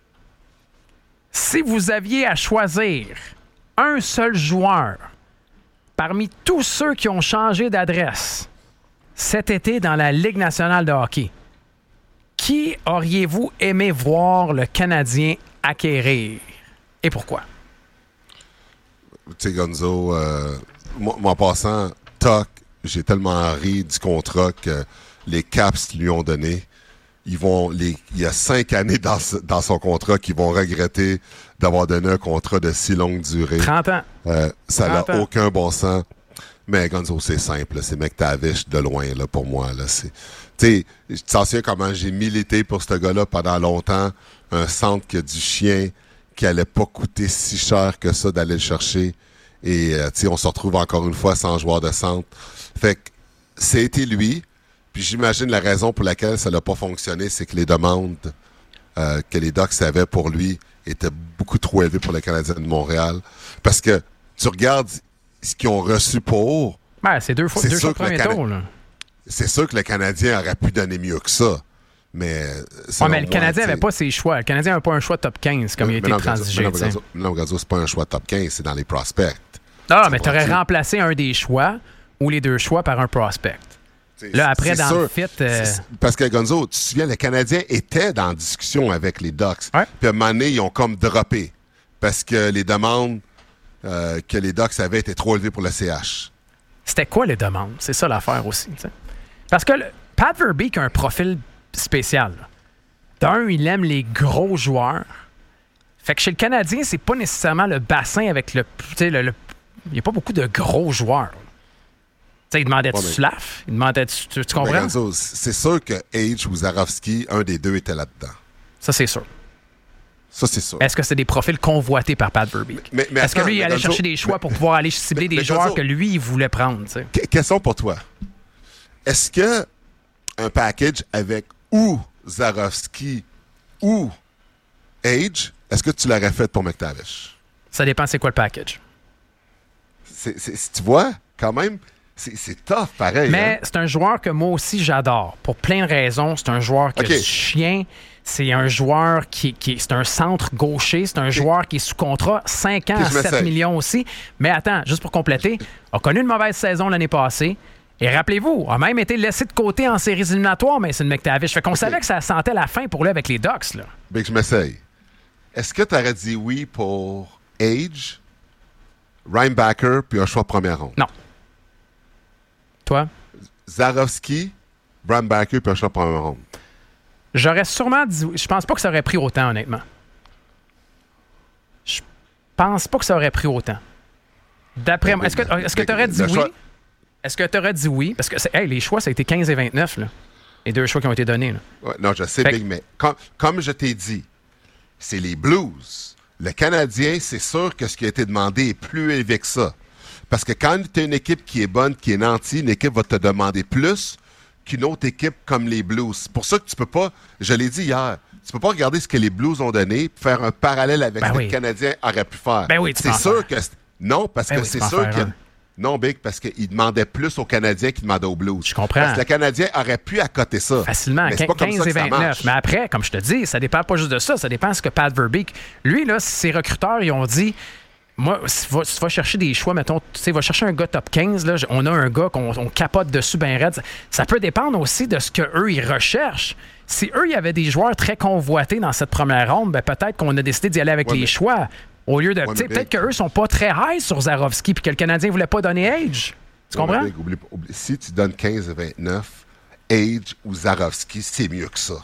Si vous aviez à choisir un seul joueur parmi tous ceux qui ont changé d'adresse cet été dans la Ligue nationale de hockey, qui auriez-vous aimé voir le Canadien acquérir et pourquoi? Tu sais, Gonzo, euh, moi, moi, en passant, Tuck, j'ai tellement ri du contrat que les Caps lui ont donné. Ils vont, les, il y a cinq années dans, dans son contrat qu'ils vont regretter d'avoir donné un contrat de si longue durée. trente ans. Euh, ça n'a ans. aucun bon sens. Mais Gonzo, c'est simple. Là. C'est McTavish de loin là, pour moi. Là. C'est, tu sais, je t'en souviens comment j'ai milité pour ce gars-là pendant longtemps. Un centre qui a du chien, qui allait pas coûter si cher que ça d'aller le chercher. Et, euh, tu sais, on se retrouve encore une fois sans joueur de centre. Fait que, c'était lui. Puis j'imagine la raison pour laquelle ça n'a pas fonctionné, c'est que les demandes euh, que les Ducks avaient pour lui étaient beaucoup trop élevées pour les Canadiens de Montréal. Parce que tu regardes ce qu'ils ont reçu pour... Ben, c'est deux fois, c'est deux sûr fois que premier Cana... tour, là. C'est sûr que le Canadien aurait pu donner mieux que ça. Mais, ouais, mais le Canadien n'avait pas ses choix. Le Canadien n'avait pas un choix top quinze comme mais, il a été transigé. Non, Gazo, c'est pas un choix top quinze, c'est dans les prospects. Non, mais tu aurais remplacé un des choix ou les deux choix par un prospect. C'est, là, après, dans sûr. le fit... Euh... Parce que, Gonzo, tu te souviens, le Canadien était dans discussion avec les Ducks. Ouais. Puis à un moment donné, ils ont comme droppé. Parce que les demandes euh, que les Ducks avaient étaient trop élevées pour le C H. C'était quoi les demandes? C'est ça l'affaire aussi. T'sais. Parce que le, Pat Verbeek a un profil spécial. D'un, il aime les gros joueurs. Fait que chez le Canadien, c'est pas nécessairement le bassin avec le... le, le il n'y a pas beaucoup de gros joueurs. T'sais, il demandait-tu ouais, Slav? Il demandait-tu... Tu, tu comprends? Gonzo, c'est sûr que Age ou Zarovski, un des deux était là-dedans. Ça, c'est sûr. Ça, c'est sûr. Est-ce que c'est des profils convoités par Pat Verbeek? Mais, mais Est-ce attends, que lui, il allait Gonzo, chercher des choix mais, pour pouvoir aller cibler mais, des mais joueurs Gonzo, que lui, il voulait prendre? T'sais? Question pour toi. Est-ce que un package avec ou Zarovski ou Age, est-ce que tu l'aurais fait pour McTavish? Ça dépend c'est quoi le package. C'est, c'est, tu vois, quand même, c'est, c'est tough, pareil. Mais hein? c'est un joueur que moi aussi, j'adore. Pour plein de raisons. C'est un joueur qui okay. a du chien. C'est un joueur qui, qui c'est un centre gaucher. C'est un okay. joueur qui est sous contrat. cinq ans à sept millions aussi. Mais attends, juste pour compléter, a connu une mauvaise saison l'année passée. Et rappelez-vous, a même été laissé de côté en séries éliminatoires, mais c'est une McTavish. Fait qu'on okay. savait que ça sentait la fin pour lui avec les Ducks. Là. Ben, je m'essaye. Est-ce que tu aurais dit oui pour Age, Reinbacker, puis un choix de première ronde? Non. Toi? Zarovski, Reinbacker, puis un choix de première ronde. J'aurais sûrement dit... Je pense pas que ça aurait pris autant, honnêtement. Je pense pas que ça aurait pris autant. D'après moi. Est-ce que, est-ce que tu aurais dit oui? Choix... Est-ce que tu aurais dit oui? Parce que c'est, hey, les choix, ça a été quinze et vingt-neuf, là. Les deux choix qui ont été donnés. Là. Ouais, non, je sais, fait... Big, mais comme, comme je t'ai dit, c'est les Blues. Le Canadien, c'est sûr que ce qui a été demandé est plus élevé que ça. Parce que quand tu as une équipe qui est bonne, qui est nantie, une équipe va te demander plus qu'une autre équipe comme les Blues. C'est pour ça que tu peux pas, je l'ai dit hier, tu peux pas regarder ce que les Blues ont donné et faire un parallèle avec ben ce oui. que le Canadien aurait pu faire. Ben oui, tu c'est sûr que... Non, parce ben que oui, c'est sûr que... Un. Non, Big, parce qu'il demandait plus aux Canadiens qu'il demandait aux Blues. Je comprends. Parce que le Canadien aurait pu accoter ça. Facilement, mais c'est pas quinze et vingt-neuf. Mais après, comme je te dis, ça dépend pas juste de ça. Ça dépend de ce que Pat Verbeek... Lui, là, ses recruteurs, ils ont dit... Moi, si tu vas, si tu vas chercher des choix, mettons, tu sais, va chercher un gars top quinze, là, on a un gars qu'on on capote dessus ben raide. Ça peut dépendre aussi de ce qu'eux, ils recherchent. Si eux, il y avait des joueurs très convoités dans cette première ronde, ben peut-être qu'on a décidé d'y aller avec ouais, les mais... choix. Au lieu de. Ouais, peut-être qu'eux sont pas très high sur Zarovski puis que le Canadien voulait pas donner Age. Tu ouais, comprends? Big, oublie, oublie, si tu donnes quinze et vingt-neuf, Age ou Zarovski, c'est mieux que ça.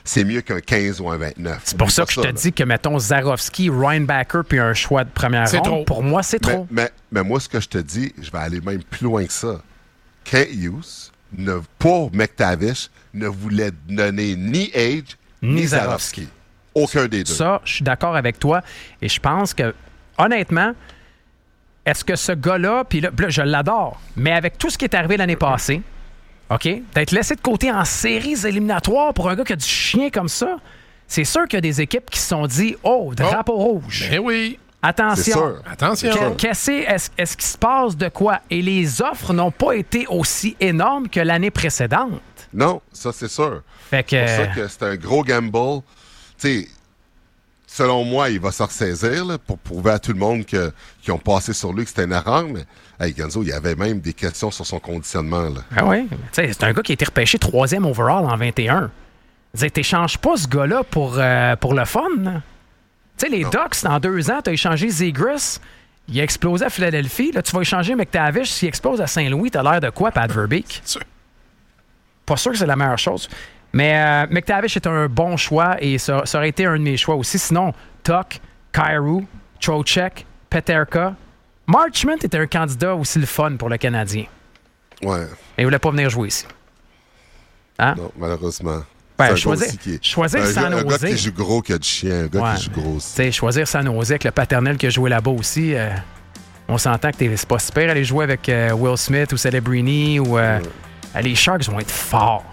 c'est mieux qu'un quinze ou un vingt-neuf. C'est pour ça que je te là. dis que, mettons, Zarowski, Ryan Backer puis un choix de première C'est ronde, trop. pour moi, c'est mais, trop. Mais, mais moi, ce que je te dis, je vais aller même plus loin que ça. Kent Hughes, ne, pour McTavish, ne voulait donner ni Age ni, Ni Zarowski. Aucun des deux. Ça, je suis d'accord avec toi. Et je pense que, honnêtement, est-ce que ce gars-là, puis là, là, je l'adore, mais avec tout ce qui est arrivé l'année passée, OK, d'être laissé de côté en séries éliminatoires pour un gars qui a du chien comme ça, c'est sûr qu'il y a des équipes qui se sont dit « Oh, drapeau oh, rouge! » Ben oui. Attention. C'est sûr. Attention. Qu'est-ce est-ce, est-ce qu'il se passe de quoi? Et les offres n'ont pas été aussi énormes que l'année précédente. Non, ça, c'est sûr. Fait que... C'est pour ça que c'est un gros gamble. Tu sais, selon moi, il va se ressaisir là, pour prouver à tout le monde que, qu'ils ont passé sur lui que c'était une erreur. Mais, hey, Gonzo, il y avait même des questions sur son conditionnement. Là. Ah oui? C'est un gars qui a été repêché troisième overall en vingt et un. Tu n'échanges pas ce gars-là pour, euh, pour le fun. Tu sais, les non. Ducks, dans deux ans, tu as échangé Zegras. Il a explosé à Philadelphie. Là, tu vas échanger McTavish. S'il explose à Saint-Louis, tu as l'air de quoi, Pat Verbeek? Pas sûr que c'est la meilleure chose. Mais euh, McTavish est un bon choix et ça, ça aurait été un de mes choix aussi. Sinon, Tuck, Kyrou, Trocheck, Peterka. Marchment était un candidat aussi le fun pour le Canadien. Ouais. Et il voulait pas venir jouer ici. Hein? Non, malheureusement. Ben, choisir choisir un, San Jose. Un gars qui joue gros qui a du chien, un gars ouais. qui joue gros aussi. T'sais, choisir San Jose avec le paternel qui a joué là-bas aussi, euh, on s'entend que t'es, c'est pas super aller jouer avec euh, Will Smith ou Celebrini ou... Euh, ouais. Les Sharks vont être forts.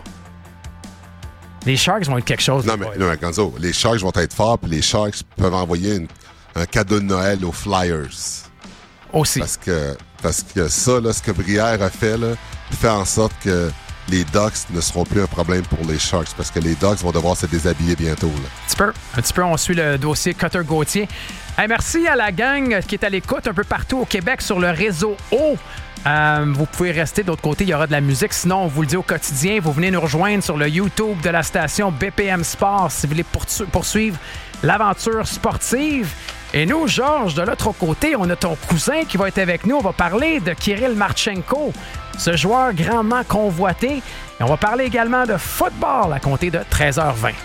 Les Sharks vont être quelque chose. Non, mais, non, mais Gonzo, les Sharks vont être forts, puis les Sharks peuvent envoyer une, un cadeau de Noël aux Flyers. Aussi. Parce que, parce que ça, là, ce que Brière a fait, là, fait en sorte que les Ducks ne seront plus un problème pour les Sharks, parce que les Ducks vont devoir se déshabiller bientôt. Là. Un petit peu. Un petit peu, on suit le dossier Cutter-Gauthier. Hey, merci à la gang qui est à l'écoute un peu partout au Québec sur le réseau O. Euh, vous pouvez rester de l'autre côté, il y aura de la musique. Sinon, on vous le dit au quotidien, vous venez nous rejoindre sur le YouTube de la station B P M Sport si vous voulez poursuivre l'aventure sportive. Et nous, Georges, de l'autre côté, on a ton cousin qui va être avec nous. On va parler de Kirill Marchenko, ce joueur grandement convoité. Et on va parler également de football à compter de treize heures vingt.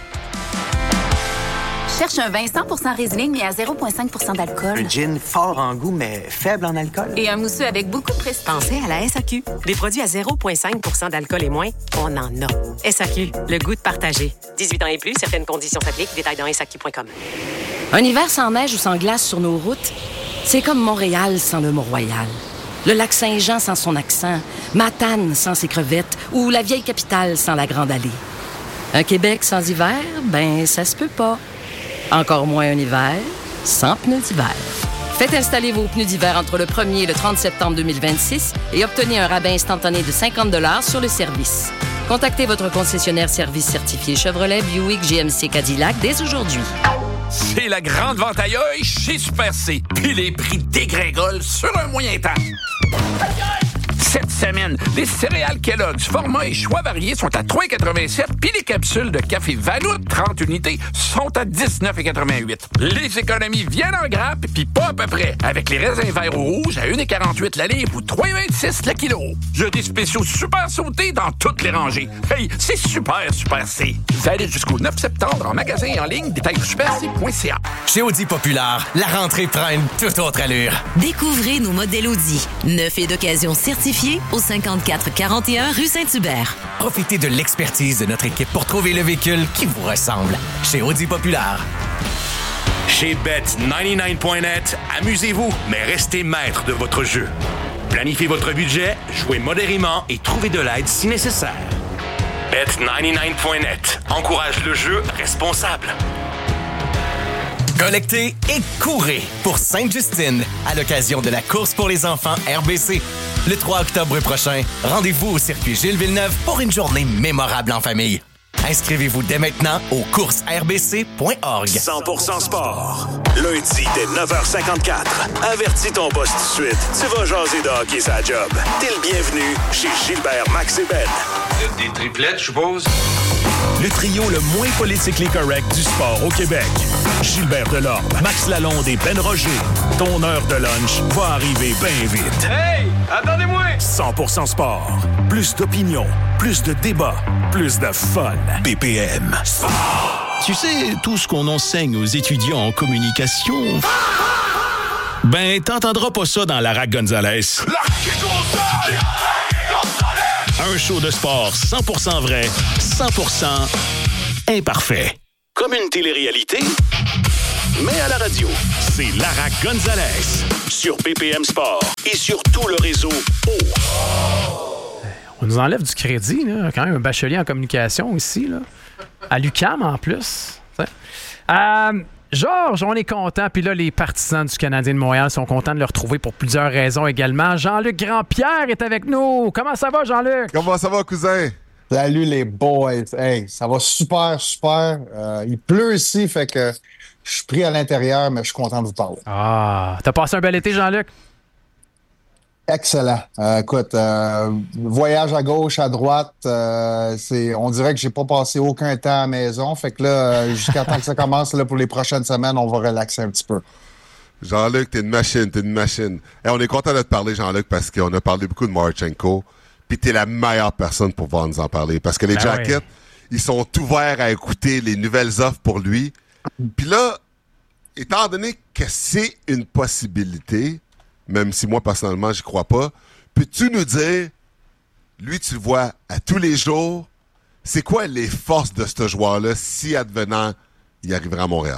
Cherche un vin cent pour cent Riesling mais à zéro virgule cinq pour cent d'alcool. Un gin fort en goût, mais faible en alcool. Et un mousseux avec beaucoup de prestige. Pensez à la S A Q. Des produits à zéro virgule cinq pour cent d'alcool et moins, on en a. S A Q, le goût de partager. dix-huit ans et plus, certaines conditions s'appliquent. Détails dans S A Q point com. Un hiver sans neige ou sans glace sur nos routes, c'est comme Montréal sans le Mont-Royal. Le lac Saint-Jean sans son accent, Matane sans ses crevettes ou la vieille capitale sans la Grande Allée. Un Québec sans hiver, ben ça se peut pas. Encore moins un hiver sans pneus d'hiver. Faites installer vos pneus d'hiver entre le premier et le trente septembre deux mille vingt-six et obtenez un rabais instantané de cinquante dollars sur le service. Contactez votre concessionnaire service certifié Chevrolet, Buick, G M C, Cadillac dès aujourd'hui. C'est la grande vente à œil chez Super C. Puis les prix dégringolent sur un moyen temps. Cette semaine, les céréales Kellogg's, format et choix variés sont à trois quatre-vingt-sept, puis les capsules de café Vanout, trente unités, sont à dix-neuf quatre-vingt-huit. Les économies viennent en grappe, puis pas à peu près, avec les raisins verts ou rouges à un quarante-huit la livre ou trois vingt-six le kilo. Il y a des spéciaux super sautés dans toutes les rangées. Hey, c'est super, Super C. Valide jusqu'au neuf septembre en magasin et en ligne, détail super c point c a. Chez Audi Populaire, la rentrée prend une toute autre allure. Découvrez nos modèles Audi, neuf et d'occasion certifiés au cinquante-quatre quarante et un rue Saint-Hubert. Profitez de l'expertise de notre équipe pour trouver le véhicule qui vous ressemble. Chez Audi Populaire. Chez Bet quatre-vingt-dix-neuf point net, amusez-vous, mais restez maître de votre jeu. Planifiez votre budget, jouez modérément et trouvez de l'aide si nécessaire. Bet quatre-vingt-dix-neuf point net encourage le jeu responsable. Collectez et courez pour Sainte-Justine à l'occasion de la course pour les enfants R B C. Le trois octobre prochain, rendez-vous au circuit Gilles Villeneuve pour une journée mémorable en famille. Inscrivez-vous dès maintenant au courses r b c point org. cent pour cent sport. Lundi dès neuf heures cinquante-quatre. Avertis ton boss tout de suite. Tu vas jaser de hockey sa job. T'es le bienvenu chez Gilbert, Max et Ben. Des triplettes, je suppose? Le trio le moins politiquement correct du sport au Québec. Gilbert Delorme, Max Lalonde et Ben Roger. Ton heure de lunch va arriver bien vite. Hey, attendez-moi! cent pour cent sport. Plus d'opinion, plus de débats, plus de fun. B P M. Tu sais, tout ce qu'on enseigne aux étudiants en communication... Ben, t'entendras pas ça dans Lara Gonzalez. Un show de sport cent pour cent vrai, cent pour cent imparfait. Comme une télé-réalité, mais à la radio. C'est Lara Gonzalez sur B P M Sport et sur tout le réseau O. On nous enlève du crédit, là. Quand même un bachelier en communication ici, là. À l'U Q A M en plus. Euh, Georges, on est content. Puis là, les partisans du Canadien de Montréal sont contents de le retrouver pour plusieurs raisons également. Jean-Luc Grandpierre est avec nous. Comment ça va, Jean-Luc? Comment ça va, cousin? Salut les boys. Hey, ça va super, super. Euh, il pleut ici, fait que je suis pris à l'intérieur, mais je suis content de vous parler. Ah, t'as passé un bel été, Jean-Luc? Excellent. Euh, écoute, euh, voyage à gauche, à droite, euh, c'est, on dirait que j'ai pas passé aucun temps à la maison. Fait que là, jusqu'à temps que ça commence, là, pour les prochaines semaines, on va relaxer un petit peu. Jean-Luc, t'es une machine, t'es une machine. Hey, on est content de te parler, Jean-Luc, parce qu'on a parlé beaucoup de Marchenko. Puis t'es la meilleure personne pour pouvoir nous en parler. Parce que les ben Jackets, oui. Ils sont ouverts à écouter les nouvelles offres pour lui. Puis là, étant donné que c'est une possibilité, même si moi, personnellement, j'y crois pas, peux-tu nous dire, lui, tu le vois à tous les jours, c'est quoi les forces de ce joueur-là si, advenant, il arriverait à Montréal?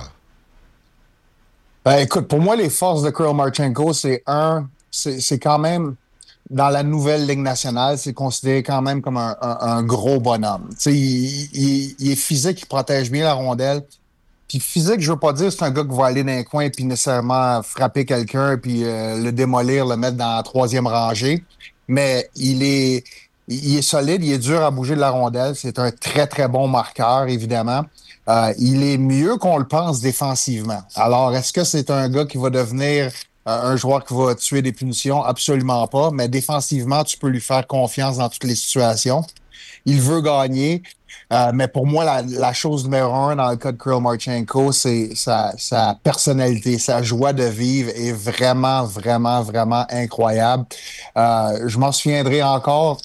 Ben, écoute, pour moi, les forces de Kirill Marchenko, c'est un, c'est, c'est quand même, dans la nouvelle Ligue nationale, c'est considéré quand même comme un, un, un gros bonhomme. Tu sais, il, il, il est physique, il protège bien la rondelle. Puis physique, je veux pas dire c'est un gars qui va aller dans un coin puis nécessairement frapper quelqu'un puis euh, le démolir, le mettre dans la troisième rangée. Mais il est, il est solide, il est dur à bouger de la rondelle. C'est un très, très bon marqueur, évidemment. Euh, il est mieux qu'on le pense défensivement. Alors, est-ce que c'est un gars qui va devenir euh, un joueur qui va tuer des punitions? Absolument pas. Mais défensivement, tu peux lui faire confiance dans toutes les situations. Il veut gagner. Euh, mais pour moi, la, la chose numéro un dans le cas de Kirill Marchenko, c'est sa, sa personnalité, sa joie de vivre est vraiment, vraiment, vraiment incroyable. Euh, je m'en souviendrai encore,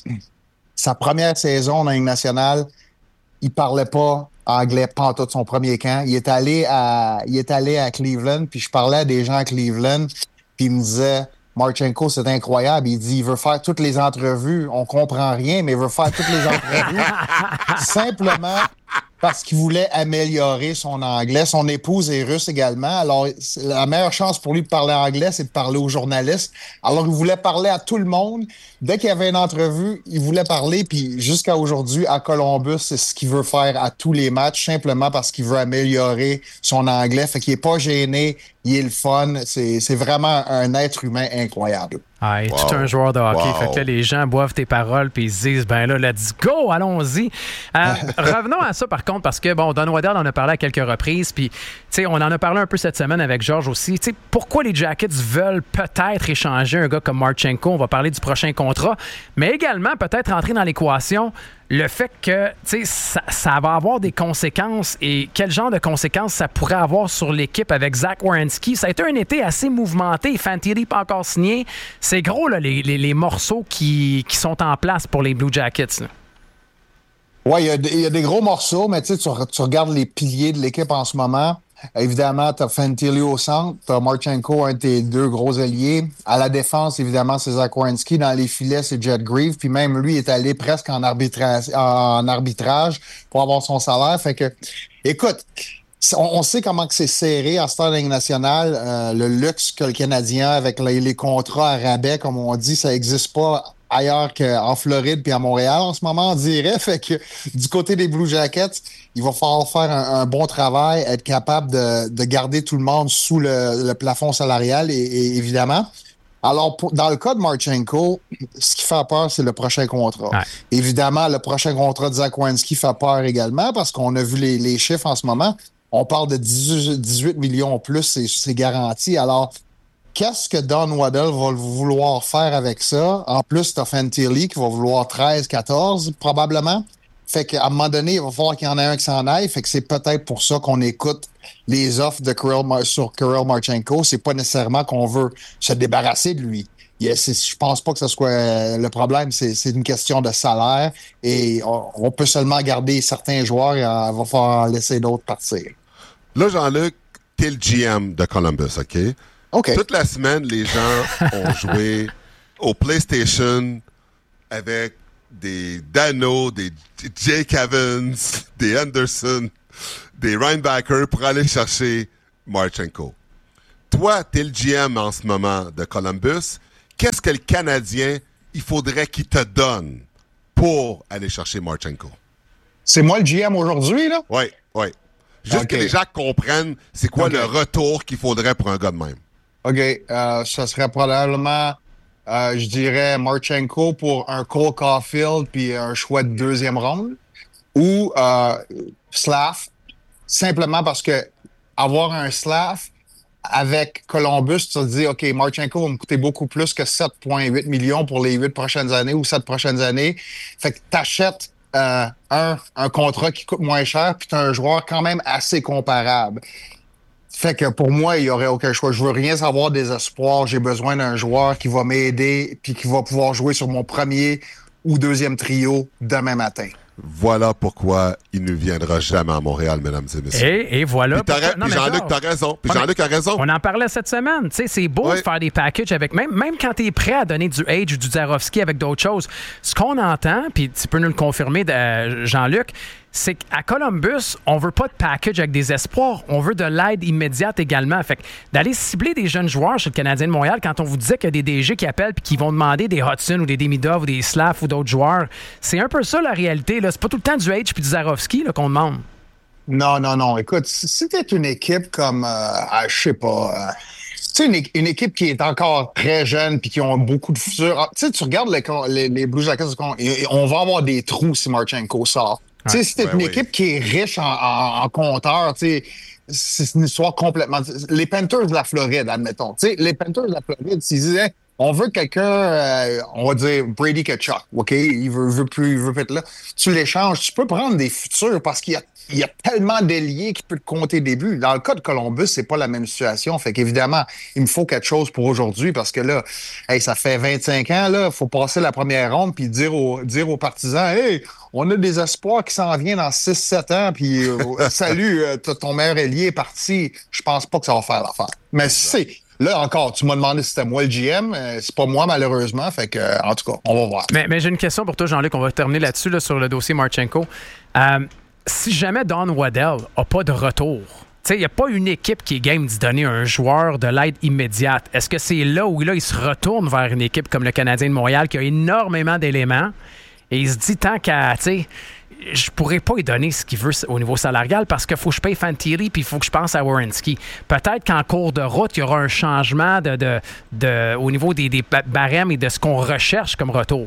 sa première saison dans la Ligue nationale, il parlait pas anglais pantoute son premier camp. Il est allé à, il est allé à Cleveland, puis je parlais à des gens à Cleveland, puis ils me disaient... Marchenko, c'est incroyable. Il dit, il veut faire toutes les entrevues. On comprend rien, mais il veut faire toutes les entrevues simplement parce qu'il voulait améliorer son anglais. Son épouse est russe également. Alors, la meilleure chance pour lui de parler anglais, c'est de parler aux journalistes. Alors, il voulait parler à tout le monde. Dès qu'il y avait une entrevue, il voulait parler. Puis, jusqu'à aujourd'hui, à Columbus, c'est ce qu'il veut faire à tous les matchs, simplement parce qu'il veut améliorer son anglais. Fait qu'il est pas gêné. Il est le fun. C'est, c'est vraiment un être humain incroyable. Ah, il est wow. tout un joueur de hockey. Wow. Fait que là, les gens boivent tes paroles puis ils se disent, ben là, let's go, allons-y. Euh, revenons à ça, par contre, parce que, bon, Don Waddell en a parlé à quelques reprises, puis, tu sais, on en a parlé un peu cette semaine avec Georges aussi. Tu sais, pourquoi les Jackets veulent peut-être échanger un gars comme Marchenko? On va parler du prochain contrat, mais également peut-être entrer dans l'équation le fait que, tu sais, ça, ça va avoir des conséquences et quel genre de conséquences ça pourrait avoir sur l'équipe avec Zach Werenski. Ça a été un été assez mouvementé. Fantilli pas encore signé. C'est gros, là, les, les, les morceaux qui, qui sont en place pour les Blue Jackets. Oui, il y, y a des gros morceaux, mais tu, tu regardes les piliers de l'équipe en ce moment. Évidemment, tu as Fantilli au centre, tu as Marchenko, un de tes deux gros alliés. À la défense, évidemment, c'est Zach Werenski. Dans les filets, c'est Jet Grieve. Puis même lui est allé presque en arbitrage, en arbitrage pour avoir son salaire. Fait que, écoute, on, on sait comment que c'est serré en Star Ligue nationale. Euh, le luxe que le Canadien, avec les, les contrats à rabais, comme on dit, ça n'existe pas ailleurs qu'en Floride puis à Montréal en ce moment, on dirait. Fait que du côté des Blue Jackets, il va falloir faire un, un bon travail, être capable de, de garder tout le monde sous le, le plafond salarial, et, et évidemment. Alors, pour, dans le cas de Marchenko, ce qui fait peur, c'est le prochain contrat. Ouais. Évidemment, le prochain contrat de Zach Werenski fait peur également parce qu'on a vu les, les chiffres en ce moment. On parle de dix-huit millions plus, c'est, c'est garanti. Alors, qu'est-ce que Don Waddell va vouloir faire avec ça? En plus, t'as Fantilli qui va vouloir treize, quatorze probablement. Fait qu'à un moment donné, il va falloir qu'il y en ait un qui s'en aille. Fait que c'est peut-être pour ça qu'on écoute les offres de Kirill Mar- sur Kirill Marchenko. C'est pas nécessairement qu'on veut se débarrasser de lui. Yes, je pense pas que ce soit euh, le problème. C'est, c'est une question de salaire et on, on peut seulement garder certains joueurs et il va falloir laisser d'autres partir. Là, Jean-Luc, t'es le G M de Columbus, OK? OK. Toute la semaine, les gens ont joué au PlayStation avec des Dano, des Jake Evans, des Anderson, des Reinbacker pour aller chercher Marchenko. Toi, t'es le G M en ce moment de Columbus. Qu'est-ce que le Canadien, il faudrait qu'il te donne pour aller chercher Marchenko? C'est moi le G M aujourd'hui, là? Oui, oui. Juste okay. que les gens comprennent c'est quoi okay. le retour qu'il faudrait pour un gars de même. OK. Euh, ça serait probablement, euh, je dirais, Marchenko pour un Cole Caulfield puis un choix de deuxième ronde. Ou euh, Slav, simplement parce que avoir un Slav avec Columbus, tu te dis, OK, Marchenko va me coûter beaucoup plus que sept virgule huit millions pour les huit prochaines années ou sept prochaines années. Fait que t'achètes euh, un, un contrat qui coûte moins cher puis t'as un joueur quand même assez comparable. Fait que pour moi, il n'y aurait aucun choix. Je veux rien savoir des espoirs. J'ai besoin d'un joueur qui va m'aider puis qui va pouvoir jouer sur mon premier ou deuxième trio demain matin. Voilà pourquoi il ne viendra jamais à Montréal, mesdames et messieurs. Et, et voilà. Puis, ra- non, puis Jean-Luc, t'as raison. Puis Jean-Luc a raison. On en parlait cette semaine. Tu sais, c'est beau oui. de faire des packages avec... Même, même quand tu es prêt à donner du Age ou du Zarovski avec d'autres choses, ce qu'on entend, puis tu peux nous le confirmer, de, Jean-Luc, c'est qu'à Columbus, on veut pas de package avec des espoirs. On veut de l'aide immédiate également. Fait que d'aller cibler des jeunes joueurs chez le Canadien de Montréal, quand on vous disait qu'il y a des D G qui appellent puis qui vont demander des Hudson ou des Demidov ou des Slav ou d'autres joueurs, c'est un peu ça la réalité. Là. C'est pas tout le temps du H puis du Zarovski là, qu'on demande. Non, non, non. Écoute, si c'était une équipe comme, euh, je sais pas... Euh... Tu sais, une, une équipe qui est encore très jeune puis qui ont beaucoup de futur. Tu sais, tu regardes les, les, les Blue Jackets, on va avoir des trous si Marchenko sort. Tu sais, si t'es ouais, une oui. équipe qui est riche en, en, en compteurs, tu sais, c'est une histoire complètement... Les Panthers de la Floride, admettons. Tu sais, les Panthers de la Floride, s'ils disaient, on veut quelqu'un, euh, on va dire Brady Tkachuk, OK? Il veut, veut plus, il veut plus être là. Tu l'échanges, tu peux prendre des futurs parce qu'il y a Il y a tellement d'ailiers qui peuvent compter des buts. Dans le cas de Columbus, c'est pas la même situation. Fait qu'évidemment, il me faut quelque chose pour aujourd'hui parce que là, hey, ça fait vingt-cinq ans, là, faut passer la première ronde puis dire aux, dire aux partisans, hey, on a des espoirs qui s'en viennent dans six sept ans puis euh, salut, euh, ton meilleur ailier est parti. Je pense pas que ça va faire l'affaire. Mais c'est... Là, encore, tu m'as demandé si c'était moi le G M. Euh, c'est pas moi, malheureusement. Fait que, euh, en tout cas, on va voir. Mais, mais j'ai une question pour toi, Jean-Luc. On va terminer là-dessus, là, sur le dossier Marchenko. Euh, si jamais Don Waddell n'a pas de retour, il n'y a pas une équipe qui est game d'y donner un joueur de l'aide immédiate. Est-ce que c'est là où là, il se retourne vers une équipe comme le Canadien de Montréal qui a énormément d'éléments et il se dit tant qu'à... je pourrais pas lui donner ce qu'il veut au niveau salarial parce qu'il faut que je paye Fantilli puis il faut que je pense à Werenski. Peut-être qu'en cours de route, il y aura un changement de, de, de, au niveau des, des barèmes et de ce qu'on recherche comme retour.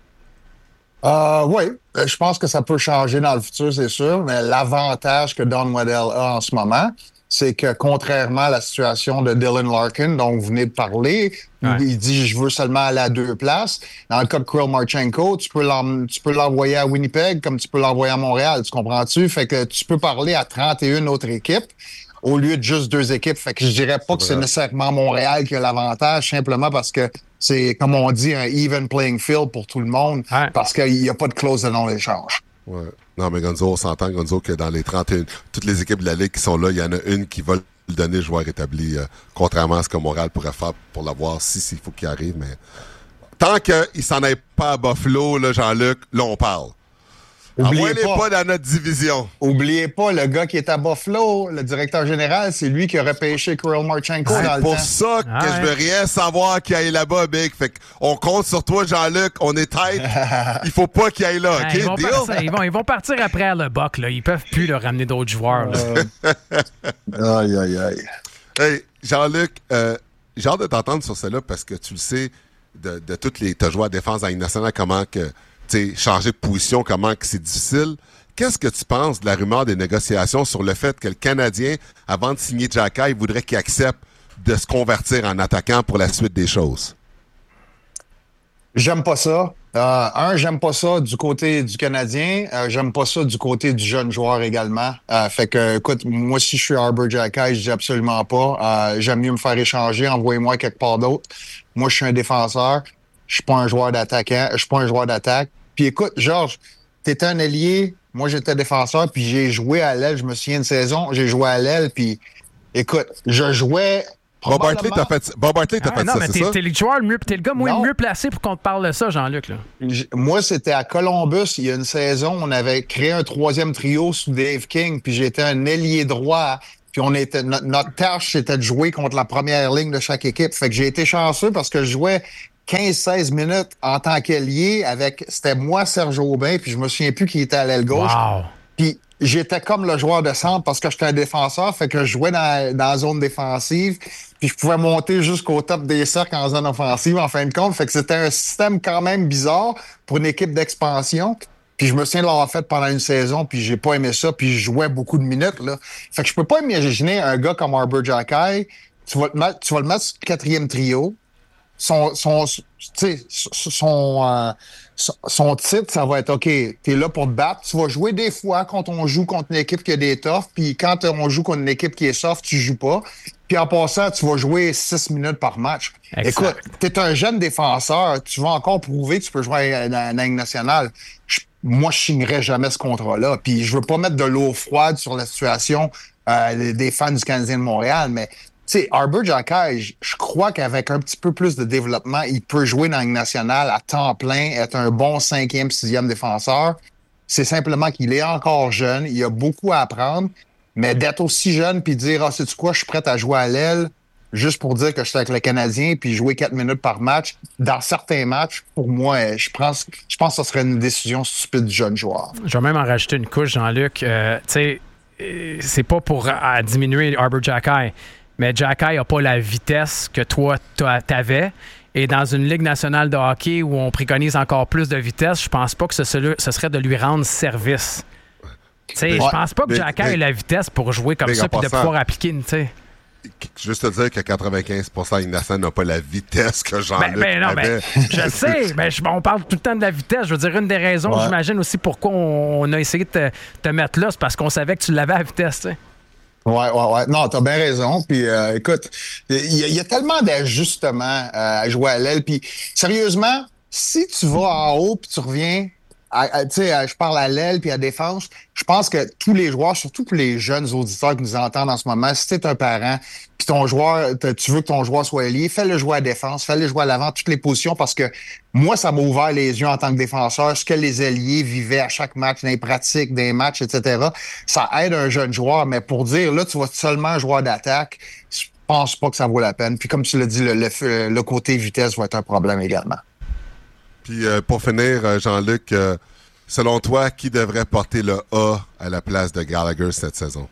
Euh, oui, je pense que ça peut changer dans le futur, c'est sûr, mais l'avantage que Don Waddell a en ce moment, c'est que contrairement à la situation de Dylan Larkin, dont vous venez de parler, ouais. il dit « je veux seulement aller à deux places ». Dans le cas de Kirill Marchenko, tu peux, tu peux l'envoyer à Winnipeg comme tu peux l'envoyer à Montréal, tu comprends-tu? Fait que tu peux parler à trente et une autres équipes au lieu de juste deux équipes. Fait que je dirais pas que c'est nécessairement Montréal qui a l'avantage, simplement parce que c'est, comme on dit, un even playing field pour tout le monde, ouais. parce qu'il n'y a pas de clause de non-échange. Ouais. Non, mais Gonzo, on s'entend, Gonzo, que dans les trente et un, toutes les équipes de la Ligue qui sont là, il y en a une qui va le donner joueur établi, euh, contrairement à ce que Montréal pourrait faire pour l'avoir, si, s'il faut qu'il arrive. Mais tant qu'il s'en aille pas à Buffalo, là, Jean-Luc, là, on parle. Envoyez-les pas. pas dans notre division. Oubliez pas, le gars qui est à Buffalo, le directeur général, c'est lui qui a repêché Kirill Marchenko c'est dans le pour temps. ça que ah je veux ouais. rien savoir qu'il aille là-bas, Big. Fait qu'on compte sur toi, Jean-Luc. On est tête. Il faut pas qu'il aille là, OK? Ils vont, Deal? partir, ils, vont, ils vont partir après le Buck, là. Ils peuvent plus leur ramener d'autres joueurs. Euh... aïe, aïe, aïe. Hey, Jean-Luc, euh, j'ai hâte de t'entendre sur cela parce que tu le sais, de, de toutes les... Tu as joué à défense à la Ligue nationale, comment que... T'sais, changer de position, comment que c'est difficile. Qu'est-ce que tu penses de la rumeur des négociations sur le fait que le Canadien, avant de signer Xhekaj, voudrait qu'il accepte de se convertir en attaquant pour la suite des choses? J'aime pas ça. Euh, un, j'aime pas ça du côté du Canadien. Euh, j'aime pas ça du côté du jeune joueur également. Euh, fait que, écoute, moi, si je suis Arbor Xhekaj, je dis absolument pas. Euh, j'aime mieux me faire échanger. Envoyez-moi quelque part d'autre. Moi, je suis un défenseur. Je suis pas un joueur d'attaquant. Je suis pas un joueur d'attaque. Puis écoute, Georges, t'étais un ailier. Moi, j'étais défenseur. Puis j'ai joué à l'aile. Je me souviens une saison. J'ai joué à l'aile. Puis écoute, je jouais... Bob Hartley t'a fait, Bob Hartley t'a Ah, fait non, ça, mais c'est t'es, ça? t'es le joueur le mieux, t'es le gars moins Non. mieux placé pour qu'on te parle de ça, Jean-Luc. Là. J- Moi, c'était à Columbus. Il y a une saison, on avait créé un troisième trio sous Dave King, puis j'étais un ailier droit. Puis on était, notre, notre tâche, c'était de jouer contre la première ligne de chaque équipe. Fait que j'ai été chanceux parce que je jouais quinze seize minutes en tant qu'ailier avec, c'était moi, Serge Aubin, puis je me souviens plus qui était à l'aile gauche. Wow. Puis j'étais comme le joueur de centre parce que j'étais un défenseur, fait que je jouais dans, dans la zone défensive, puis je pouvais monter jusqu'au top des cercles en zone offensive, en fin de compte. Fait que c'était un système quand même bizarre pour une équipe d'expansion. Puis je me souviens de l'avoir fait pendant une saison, puis j'ai pas aimé ça, puis je jouais beaucoup de minutes, là. Fait que je peux pas imaginer un gars comme Arbor Xhekaj, tu vas, te mettre, tu vas le mettre sur le quatrième trio, son, son, tu sais, son, euh, son, son titre, ça va être OK, t'es là pour te battre. Tu vas jouer des fois quand on joue contre une équipe qui a des toughs, puis quand on joue contre une équipe qui est soft, tu joues pas. Puis en passant, tu vas jouer six minutes par match. Exact. Écoute, t'es un jeune défenseur, tu vas encore prouver que tu peux jouer dans la Ligue nationale. Je- moi, je signerais jamais ce contrat-là. Puis je veux pas mettre de l'eau froide sur la situation euh, des fans du Canadien de Montréal, mais tu sais, Arbor Xhekaj, je crois qu'avec un petit peu plus de développement, il peut jouer dans la Ligue nationale à temps plein, être un bon cinquième, sixième défenseur. C'est simplement qu'il est encore jeune, il a beaucoup à apprendre, mais d'être aussi jeune puis dire « Ah, sais-tu quoi, je suis prêt à jouer à l'aile », juste pour dire que je suis avec le Canadien puis jouer quatre minutes par match, dans certains matchs, pour moi, je pense, je pense que ce serait une décision stupide du jeune joueur. Je vais même en rajouter une couche, Jean-Luc. Euh, tu sais, euh, c'est pas pour à diminuer Arbor Xhekaj, mais Xhekaj n'a pas la vitesse que toi, t'as- t'avais. Et dans une Ligue nationale de hockey où on préconise encore plus de vitesse, je pense pas que ce, serait- ce serait de lui rendre service. Tu sais, je Ouais, pense pas que mais- Xhekaj mais- ait la vitesse pour jouer comme mais ça en puis de passant- pouvoir appliquer une, tu sais. Juste te dire que quatre-vingt-quinze pour cent Ignacio n'a pas la vitesse que Jean-Luc Ben, ben non, avait. ben, je sais, ben, je- on parle tout le temps de la vitesse. Je veux dire, une des raisons, Ouais. j'imagine aussi pourquoi on, on a essayé de te, te mettre là, c'est parce qu'on savait que tu l'avais à vitesse, tu sais. Ouais, ouais, ouais. Non, t'as bien raison. Puis, euh, écoute, il y, a- il y a tellement d'ajustements euh, à jouer à l'aile. Puis, sérieusement, si tu vas en haut puis tu reviens, à- à- tu sais, à- je parle à l'aile puis à défense, je pense que tous les joueurs, surtout pour les jeunes auditeurs qui nous entendent en ce moment, si t'es un parent puis ton joueur, t'as- tu veux que ton joueur soit ailier, fais-le jouer à défense, fais-le jouer à l'avant, toutes les positions, parce que moi, ça m'a ouvert les yeux en tant que défenseur, ce que les ailiers vivaient à chaque match, dans les pratiques, dans les matchs, et cetera. Ça aide un jeune joueur, mais pour dire, là, tu vas seulement un joueur d'attaque, je pense pas que ça vaut la peine. Puis comme tu l'as dit, le, le, le côté vitesse va être un problème également. Puis euh, pour finir, euh, Jean-Luc, euh, selon toi, qui devrait porter le A à la place de Gallagher cette saison?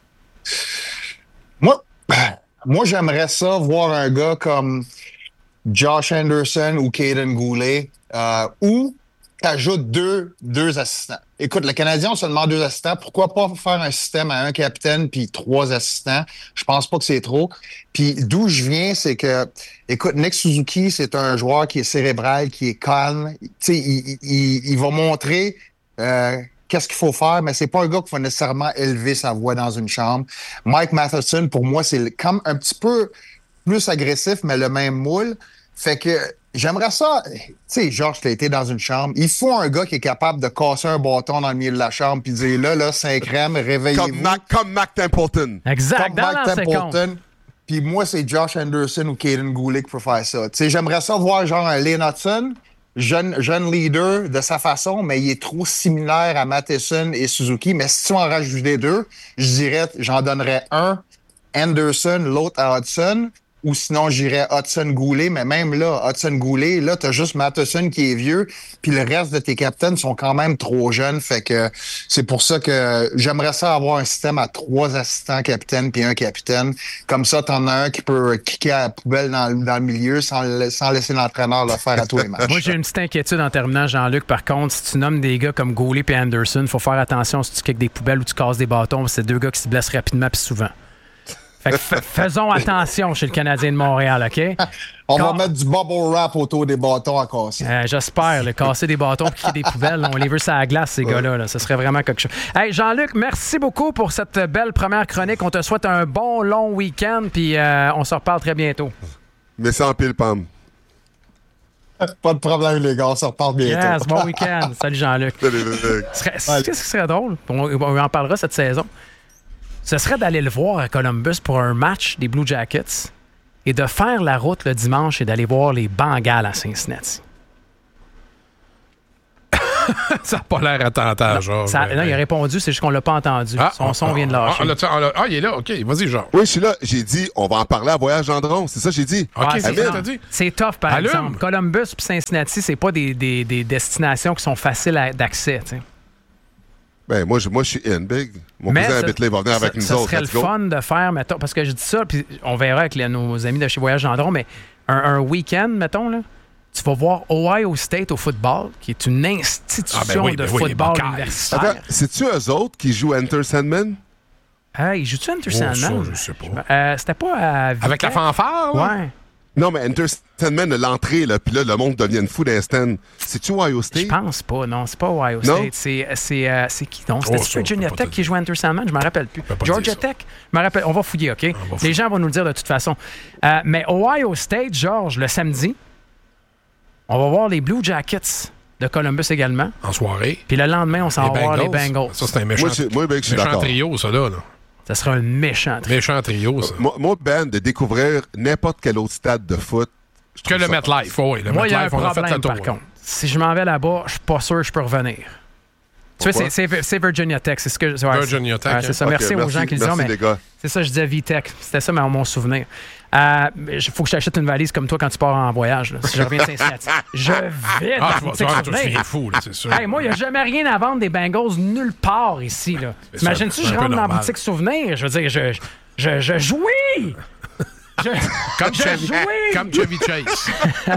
Moi, moi j'aimerais ça voir un gars comme Josh Anderson ou Caden Goulet, euh, ou t'ajoutes deux, deux assistants. Écoute, le Canadien a seulement deux assistants. Pourquoi pas faire un système à un capitaine puis trois assistants? Je pense pas que c'est trop. Puis d'où je viens, c'est que, écoute, Nick Suzuki, c'est un joueur qui est cérébral, qui est calme. Tu sais, il, il, il va montrer euh, qu'est-ce qu'il faut faire, mais c'est pas un gars qui va nécessairement élever sa voix dans une chambre. Mike Matheson, pour moi, c'est comme un petit peu plus agressif, mais le même moule. Fait que j'aimerais ça, tu sais, Georges, t'as été dans une chambre. Il faut un gars qui est capable de casser un bâton dans le milieu de la chambre puis dire là, là, Saint-Crème, réveillez-vous. Comme Mac, comme Mac Templeton. Exact, Comme dans Mike la séquence. Templeton. Puis moi, c'est Josh Anderson ou Caden Goulet qui peut faire ça. Tu sais, j'aimerais ça voir genre un Lane Hudson, jeune, jeune leader de sa façon, mais il est trop similaire à Matheson et Suzuki. Mais si tu en rajoutes des deux, je dirais, j'en donnerais un Anderson, l'autre à Hudson. Ou sinon, j'irais Hudson-Goulet. Mais même là, Hudson-Goulet, là, t'as juste Matheson qui est vieux, puis le reste de tes capitaines sont quand même trop jeunes. Fait que c'est pour ça que j'aimerais ça avoir un système à trois assistants capitaines puis un capitaine. Comme ça, t'en as un qui peut kicker à la poubelle dans, le- dans le milieu sans, le- sans laisser l'entraîneur le faire à tous les matchs. Moi, j'ai une petite inquiétude en terminant, Jean-Luc. Par contre, si tu nommes des gars comme Goulet et Anderson, il faut faire attention si tu kicks des poubelles ou tu casses des bâtons. C'est deux gars qui se blessent rapidement puis souvent. Fait que f- faisons attention chez le Canadien de Montréal, OK? On Quand... va mettre du bubble wrap autour des bâtons à casser. Euh, j'espère, le casser des bâtons et des poubelles. Là, on les veut sur la glace, ces ouais. gars-là. Là. Ce serait vraiment quelque chose. Hey, Jean-Luc, merci beaucoup pour cette belle première chronique. On te souhaite un bon, long week-end, puis euh, on se reparle très bientôt. Merci en pile, Pam. Pas de problème, les gars. On se reparle bientôt. Yes, bon week-end. Salut, Jean-Luc. Salut, Luc. Qu'est-ce qui serait drôle? On, on en parlera cette saison. Ce serait d'aller le voir à Columbus pour un match des Blue Jackets et de faire la route le dimanche et d'aller voir les Bengals à Cincinnati. Ça n'a pas l'air attentant, genre. Ça, non, il a répondu, c'est juste qu'on l'a pas entendu. Ah, Son son vient de lâcher. Ah, ah, ah, il est là, OK, vas-y, genre. Oui, je suis là. J'ai dit, on va en parler à Voyage Gendron. C'est ça que j'ai dit. OK, ouais, c'est c'est, ça que t'as dit. C'est tough, par Allume. exemple. Columbus et Cincinnati, c'est pas des, des, des destinations qui sont faciles à, d'accès, tu sais. Ben, moi, je, moi, je suis in, Big. Mon Mais cousin ça, habite là, il va venir ça, avec nous ça autres. serait le fun de faire, mettons, parce que je dis ça, puis on verra avec les, nos amis de chez Voyage Gendron, mais un, un week-end, mettons, là, tu vas voir Ohio State au football, qui est une institution ah ben oui, de ben oui, football universitaire. Attends, c'est-tu eux autres qui jouent Enter Sandman? Hey, ils jouent-tu Enter Oh, Sandman? ça, je sais pas. Euh, c'était pas à Vitech? Avec la fanfare, là? Ouais. Non, mais Enter Sandman, l'entrée, là, puis là, le monde devient fou d'instant. C'est-tu Ohio State? Je pense pas, non, c'est pas Ohio non? State. C'est, c'est, euh, c'est qui donc? C'était Oh, ça, Virginia Tech qui jouait Enter Sandman? Je m'en rappelle plus. Georgia Tech? Je me rappelle. On va fouiller, OK? Va Les gens vont nous le dire de toute façon. Euh, mais Ohio State, George, le samedi, on va voir les Blue Jackets de Columbus également. En soirée. Puis le lendemain, on s'en va voir les Bengals. Ça, c'est un méchant, moi, je, moi, ben, je suis méchant d'accord. trio, ça, là. là. Ça sera un méchant trio. Méchant trio, ça. Moi, moi, Ben, de découvrir n'importe quel autre stade de foot. Que le MetLife, oui. Le Moi, il y a un MetLife, on a fait problème, le tour. par contre. Si je m'en vais là-bas, je suis pas sûr que je peux revenir. Tu vois, c'est, c'est, c'est Virginia Tech. C'est ce que, ouais, Virginia Tech. Ouais, c'est ça. Okay, merci, merci aux gens qui le merci disent. Mais les gars. c'est ça, je disais V-Tech. C'était ça mon souvenir. Il euh, faut que je t'achète une valise comme toi quand tu pars en voyage. Là, si je reviens de Cincinnati. Je vais Ah, dans tu vas tu souvenir. viens fou, là, c'est sûr. Hey, moi, il n'y a jamais rien à vendre des Bengals nulle part ici. Là. T'imagines-tu, je rentre dans la boutique souvenir? Je veux dire, je, je, je jouis! Je, comme, je Chevy, comme Chevy Chase.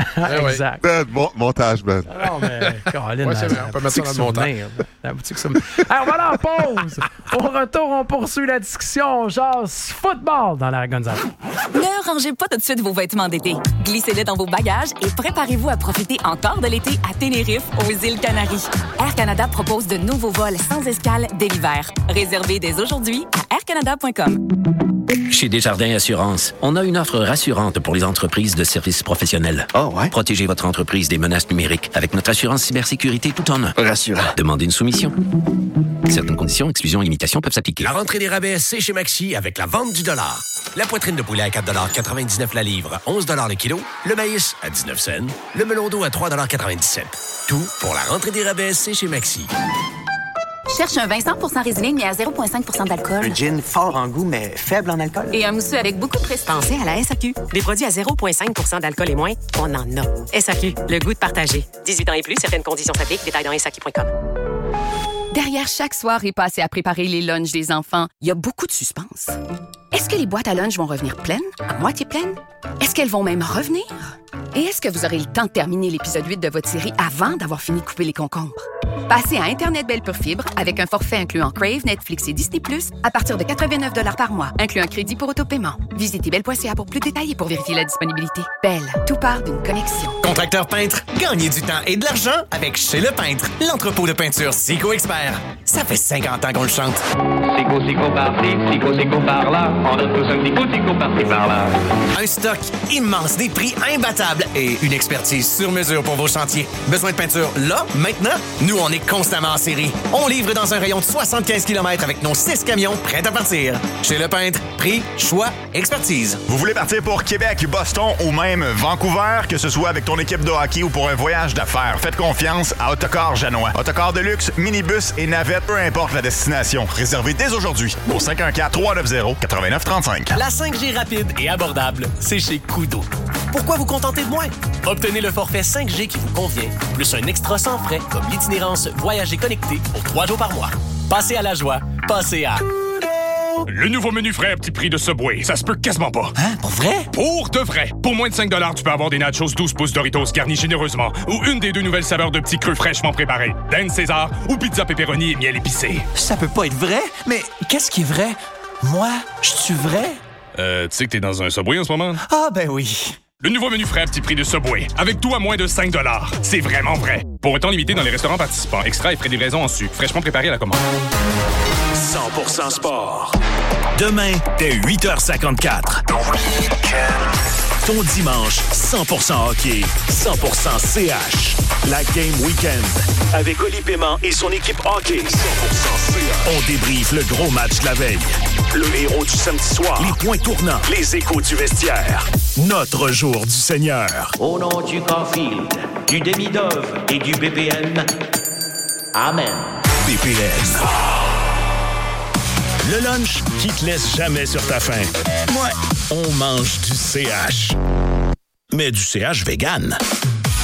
Exact. Ben, bon, montage, Ben. Non, mais, Caroline, ouais, c'est vrai, on peut mettre ça dans le montage. La boutique souvenir. Alors, on va aller en pause. Au retour, on poursuit la discussion. On jase football dans la Gonzalo. Ne rangez pas tout de suite vos vêtements d'été. Glissez-les dans vos bagages et préparez-vous à profiter encore de l'été à Tenerife, aux îles Canaries. Air Canada propose de nouveaux vols sans escale dès l'hiver. Réservez dès aujourd'hui à air canada point com. Chez Desjardins Assurance, on a une offre rassurante pour les entreprises de services professionnels. Oh, ouais? Protégez votre entreprise des menaces numériques avec notre assurance cybersécurité tout en un. Rassurant. Demandez une soumission. Certaines conditions, exclusions et limitations peuvent s'appliquer. La rentrée des rabais, c'est chez Maxi avec la vente du dollar. La poitrine de poulet à quatre dollars quatre-vingt-dix-neuf la livre, onze dollars le kilo. Le maïs à dix-neuf cents. Le melon d'eau à trois dollars quatre-vingt-dix-sept. Tout pour la rentrée des rabais, c'est chez Maxi. Cherche un vin cent pour cent Riesling, mais à zéro virgule cinq pour cent d'alcool. Un gin fort en goût, mais faible en alcool. Et un mousseux avec beaucoup de prestige. Pensez à la S A Q. Des produits à zéro virgule cinq pour cent d'alcool et moins, on en a. S A Q, le goût de partager. dix-huit ans et plus, certaines conditions s'appliquent. Détails dans S A Q point com. Derrière chaque soirée passée à préparer les lunchs des enfants, il y a beaucoup de suspense. Est-ce que les boîtes à lunch vont revenir pleines, à moitié pleines? Est-ce qu'elles vont même revenir? Et est-ce que vous aurez le temps de terminer l'épisode huit de votre série avant d'avoir fini de couper les concombres? Passez à Internet Belle Pure Fibre avec un forfait incluant Crave, Netflix et Disney plus, à partir de quatre-vingt-neuf dollars par mois, incluant un crédit pour autopaiement. Visitez belle point c a pour plus de détails et pour vérifier la disponibilité. Belle, tout part d'une connexion. Contracteur peintre, gagnez du temps et de l'argent avec Chez Le Peintre, l'entrepôt de peinture Sico Expert. Ça fait cinquante ans qu'on le chante. Sico, Sico par-ci, Sico, Sico par-là. On donne tous un petit coup, Sico par-ci, par-là. Un stock immense, des prix imbattables et une expertise sur mesure pour vos chantiers. Besoin de peinture là, maintenant? Nous, on est constamment en série. On livre dans un rayon de soixante-quinze kilomètres avec nos six camions prêts à partir. Chez Le Peintre, prix, choix, expertise. Vous voulez partir pour Québec, Boston ou même Vancouver, que ce soit avec ton équipe de hockey ou pour un voyage d'affaires, faites confiance à Autocar Janois. Autocar de luxe, minibus et navette, peu importe la destination. Réservez dès aujourd'hui au cinq un quatre, trois neuf zéro, neuf neuf trois cinq. La cinq G rapide et abordable, c'est chez Kudo. Pourquoi vous contenter de moins? Obtenez le forfait cinq G qui vous convient, plus un extra sans frais comme l'itinérance Voyager connecté pour trois jours par mois. Passez à la joie, passez à... Le nouveau menu frais à petit prix de Subway, ça se peut quasiment pas. Hein? Pour vrai? Pour de vrai. Pour moins de cinq dollars, tu peux avoir des nachos douze pouces Doritos garnis généreusement ou une des deux nouvelles saveurs de petits creux fraîchement préparés, Dan César ou pizza pepperoni et miel épicé. Ça peut pas être vrai? Mais qu'est-ce qui est vrai? Moi, je suis vrai? Euh, tu sais que t'es dans un Subway en ce moment? Ah, ben oui. Le nouveau menu frais à petit prix de Subway. Avec tout à moins de cinq dollars. C'est vraiment vrai. Pour un temps limité dans les restaurants participants. Extra et frais de livraison en sucre. Fraîchement préparé à la commande. cent pour cent sport. Demain, dès huit heures cinquante-quatre. Ton dimanche, cent pour cent hockey, cent pour cent C H. La Game Weekend. Avec Oli Paiement et son équipe hockey. cent pour cent C H. On débriefe le gros match de la veille. Le héros du samedi soir. Les points tournants. Les échos du vestiaire. Notre jour du Seigneur. Au nom du Caulfield, du Demi-Dove et du B P N. Amen. B P N. Le lunch qui te laisse jamais sur ta faim. Ouais, on mange du C H. Mais du C H vegan.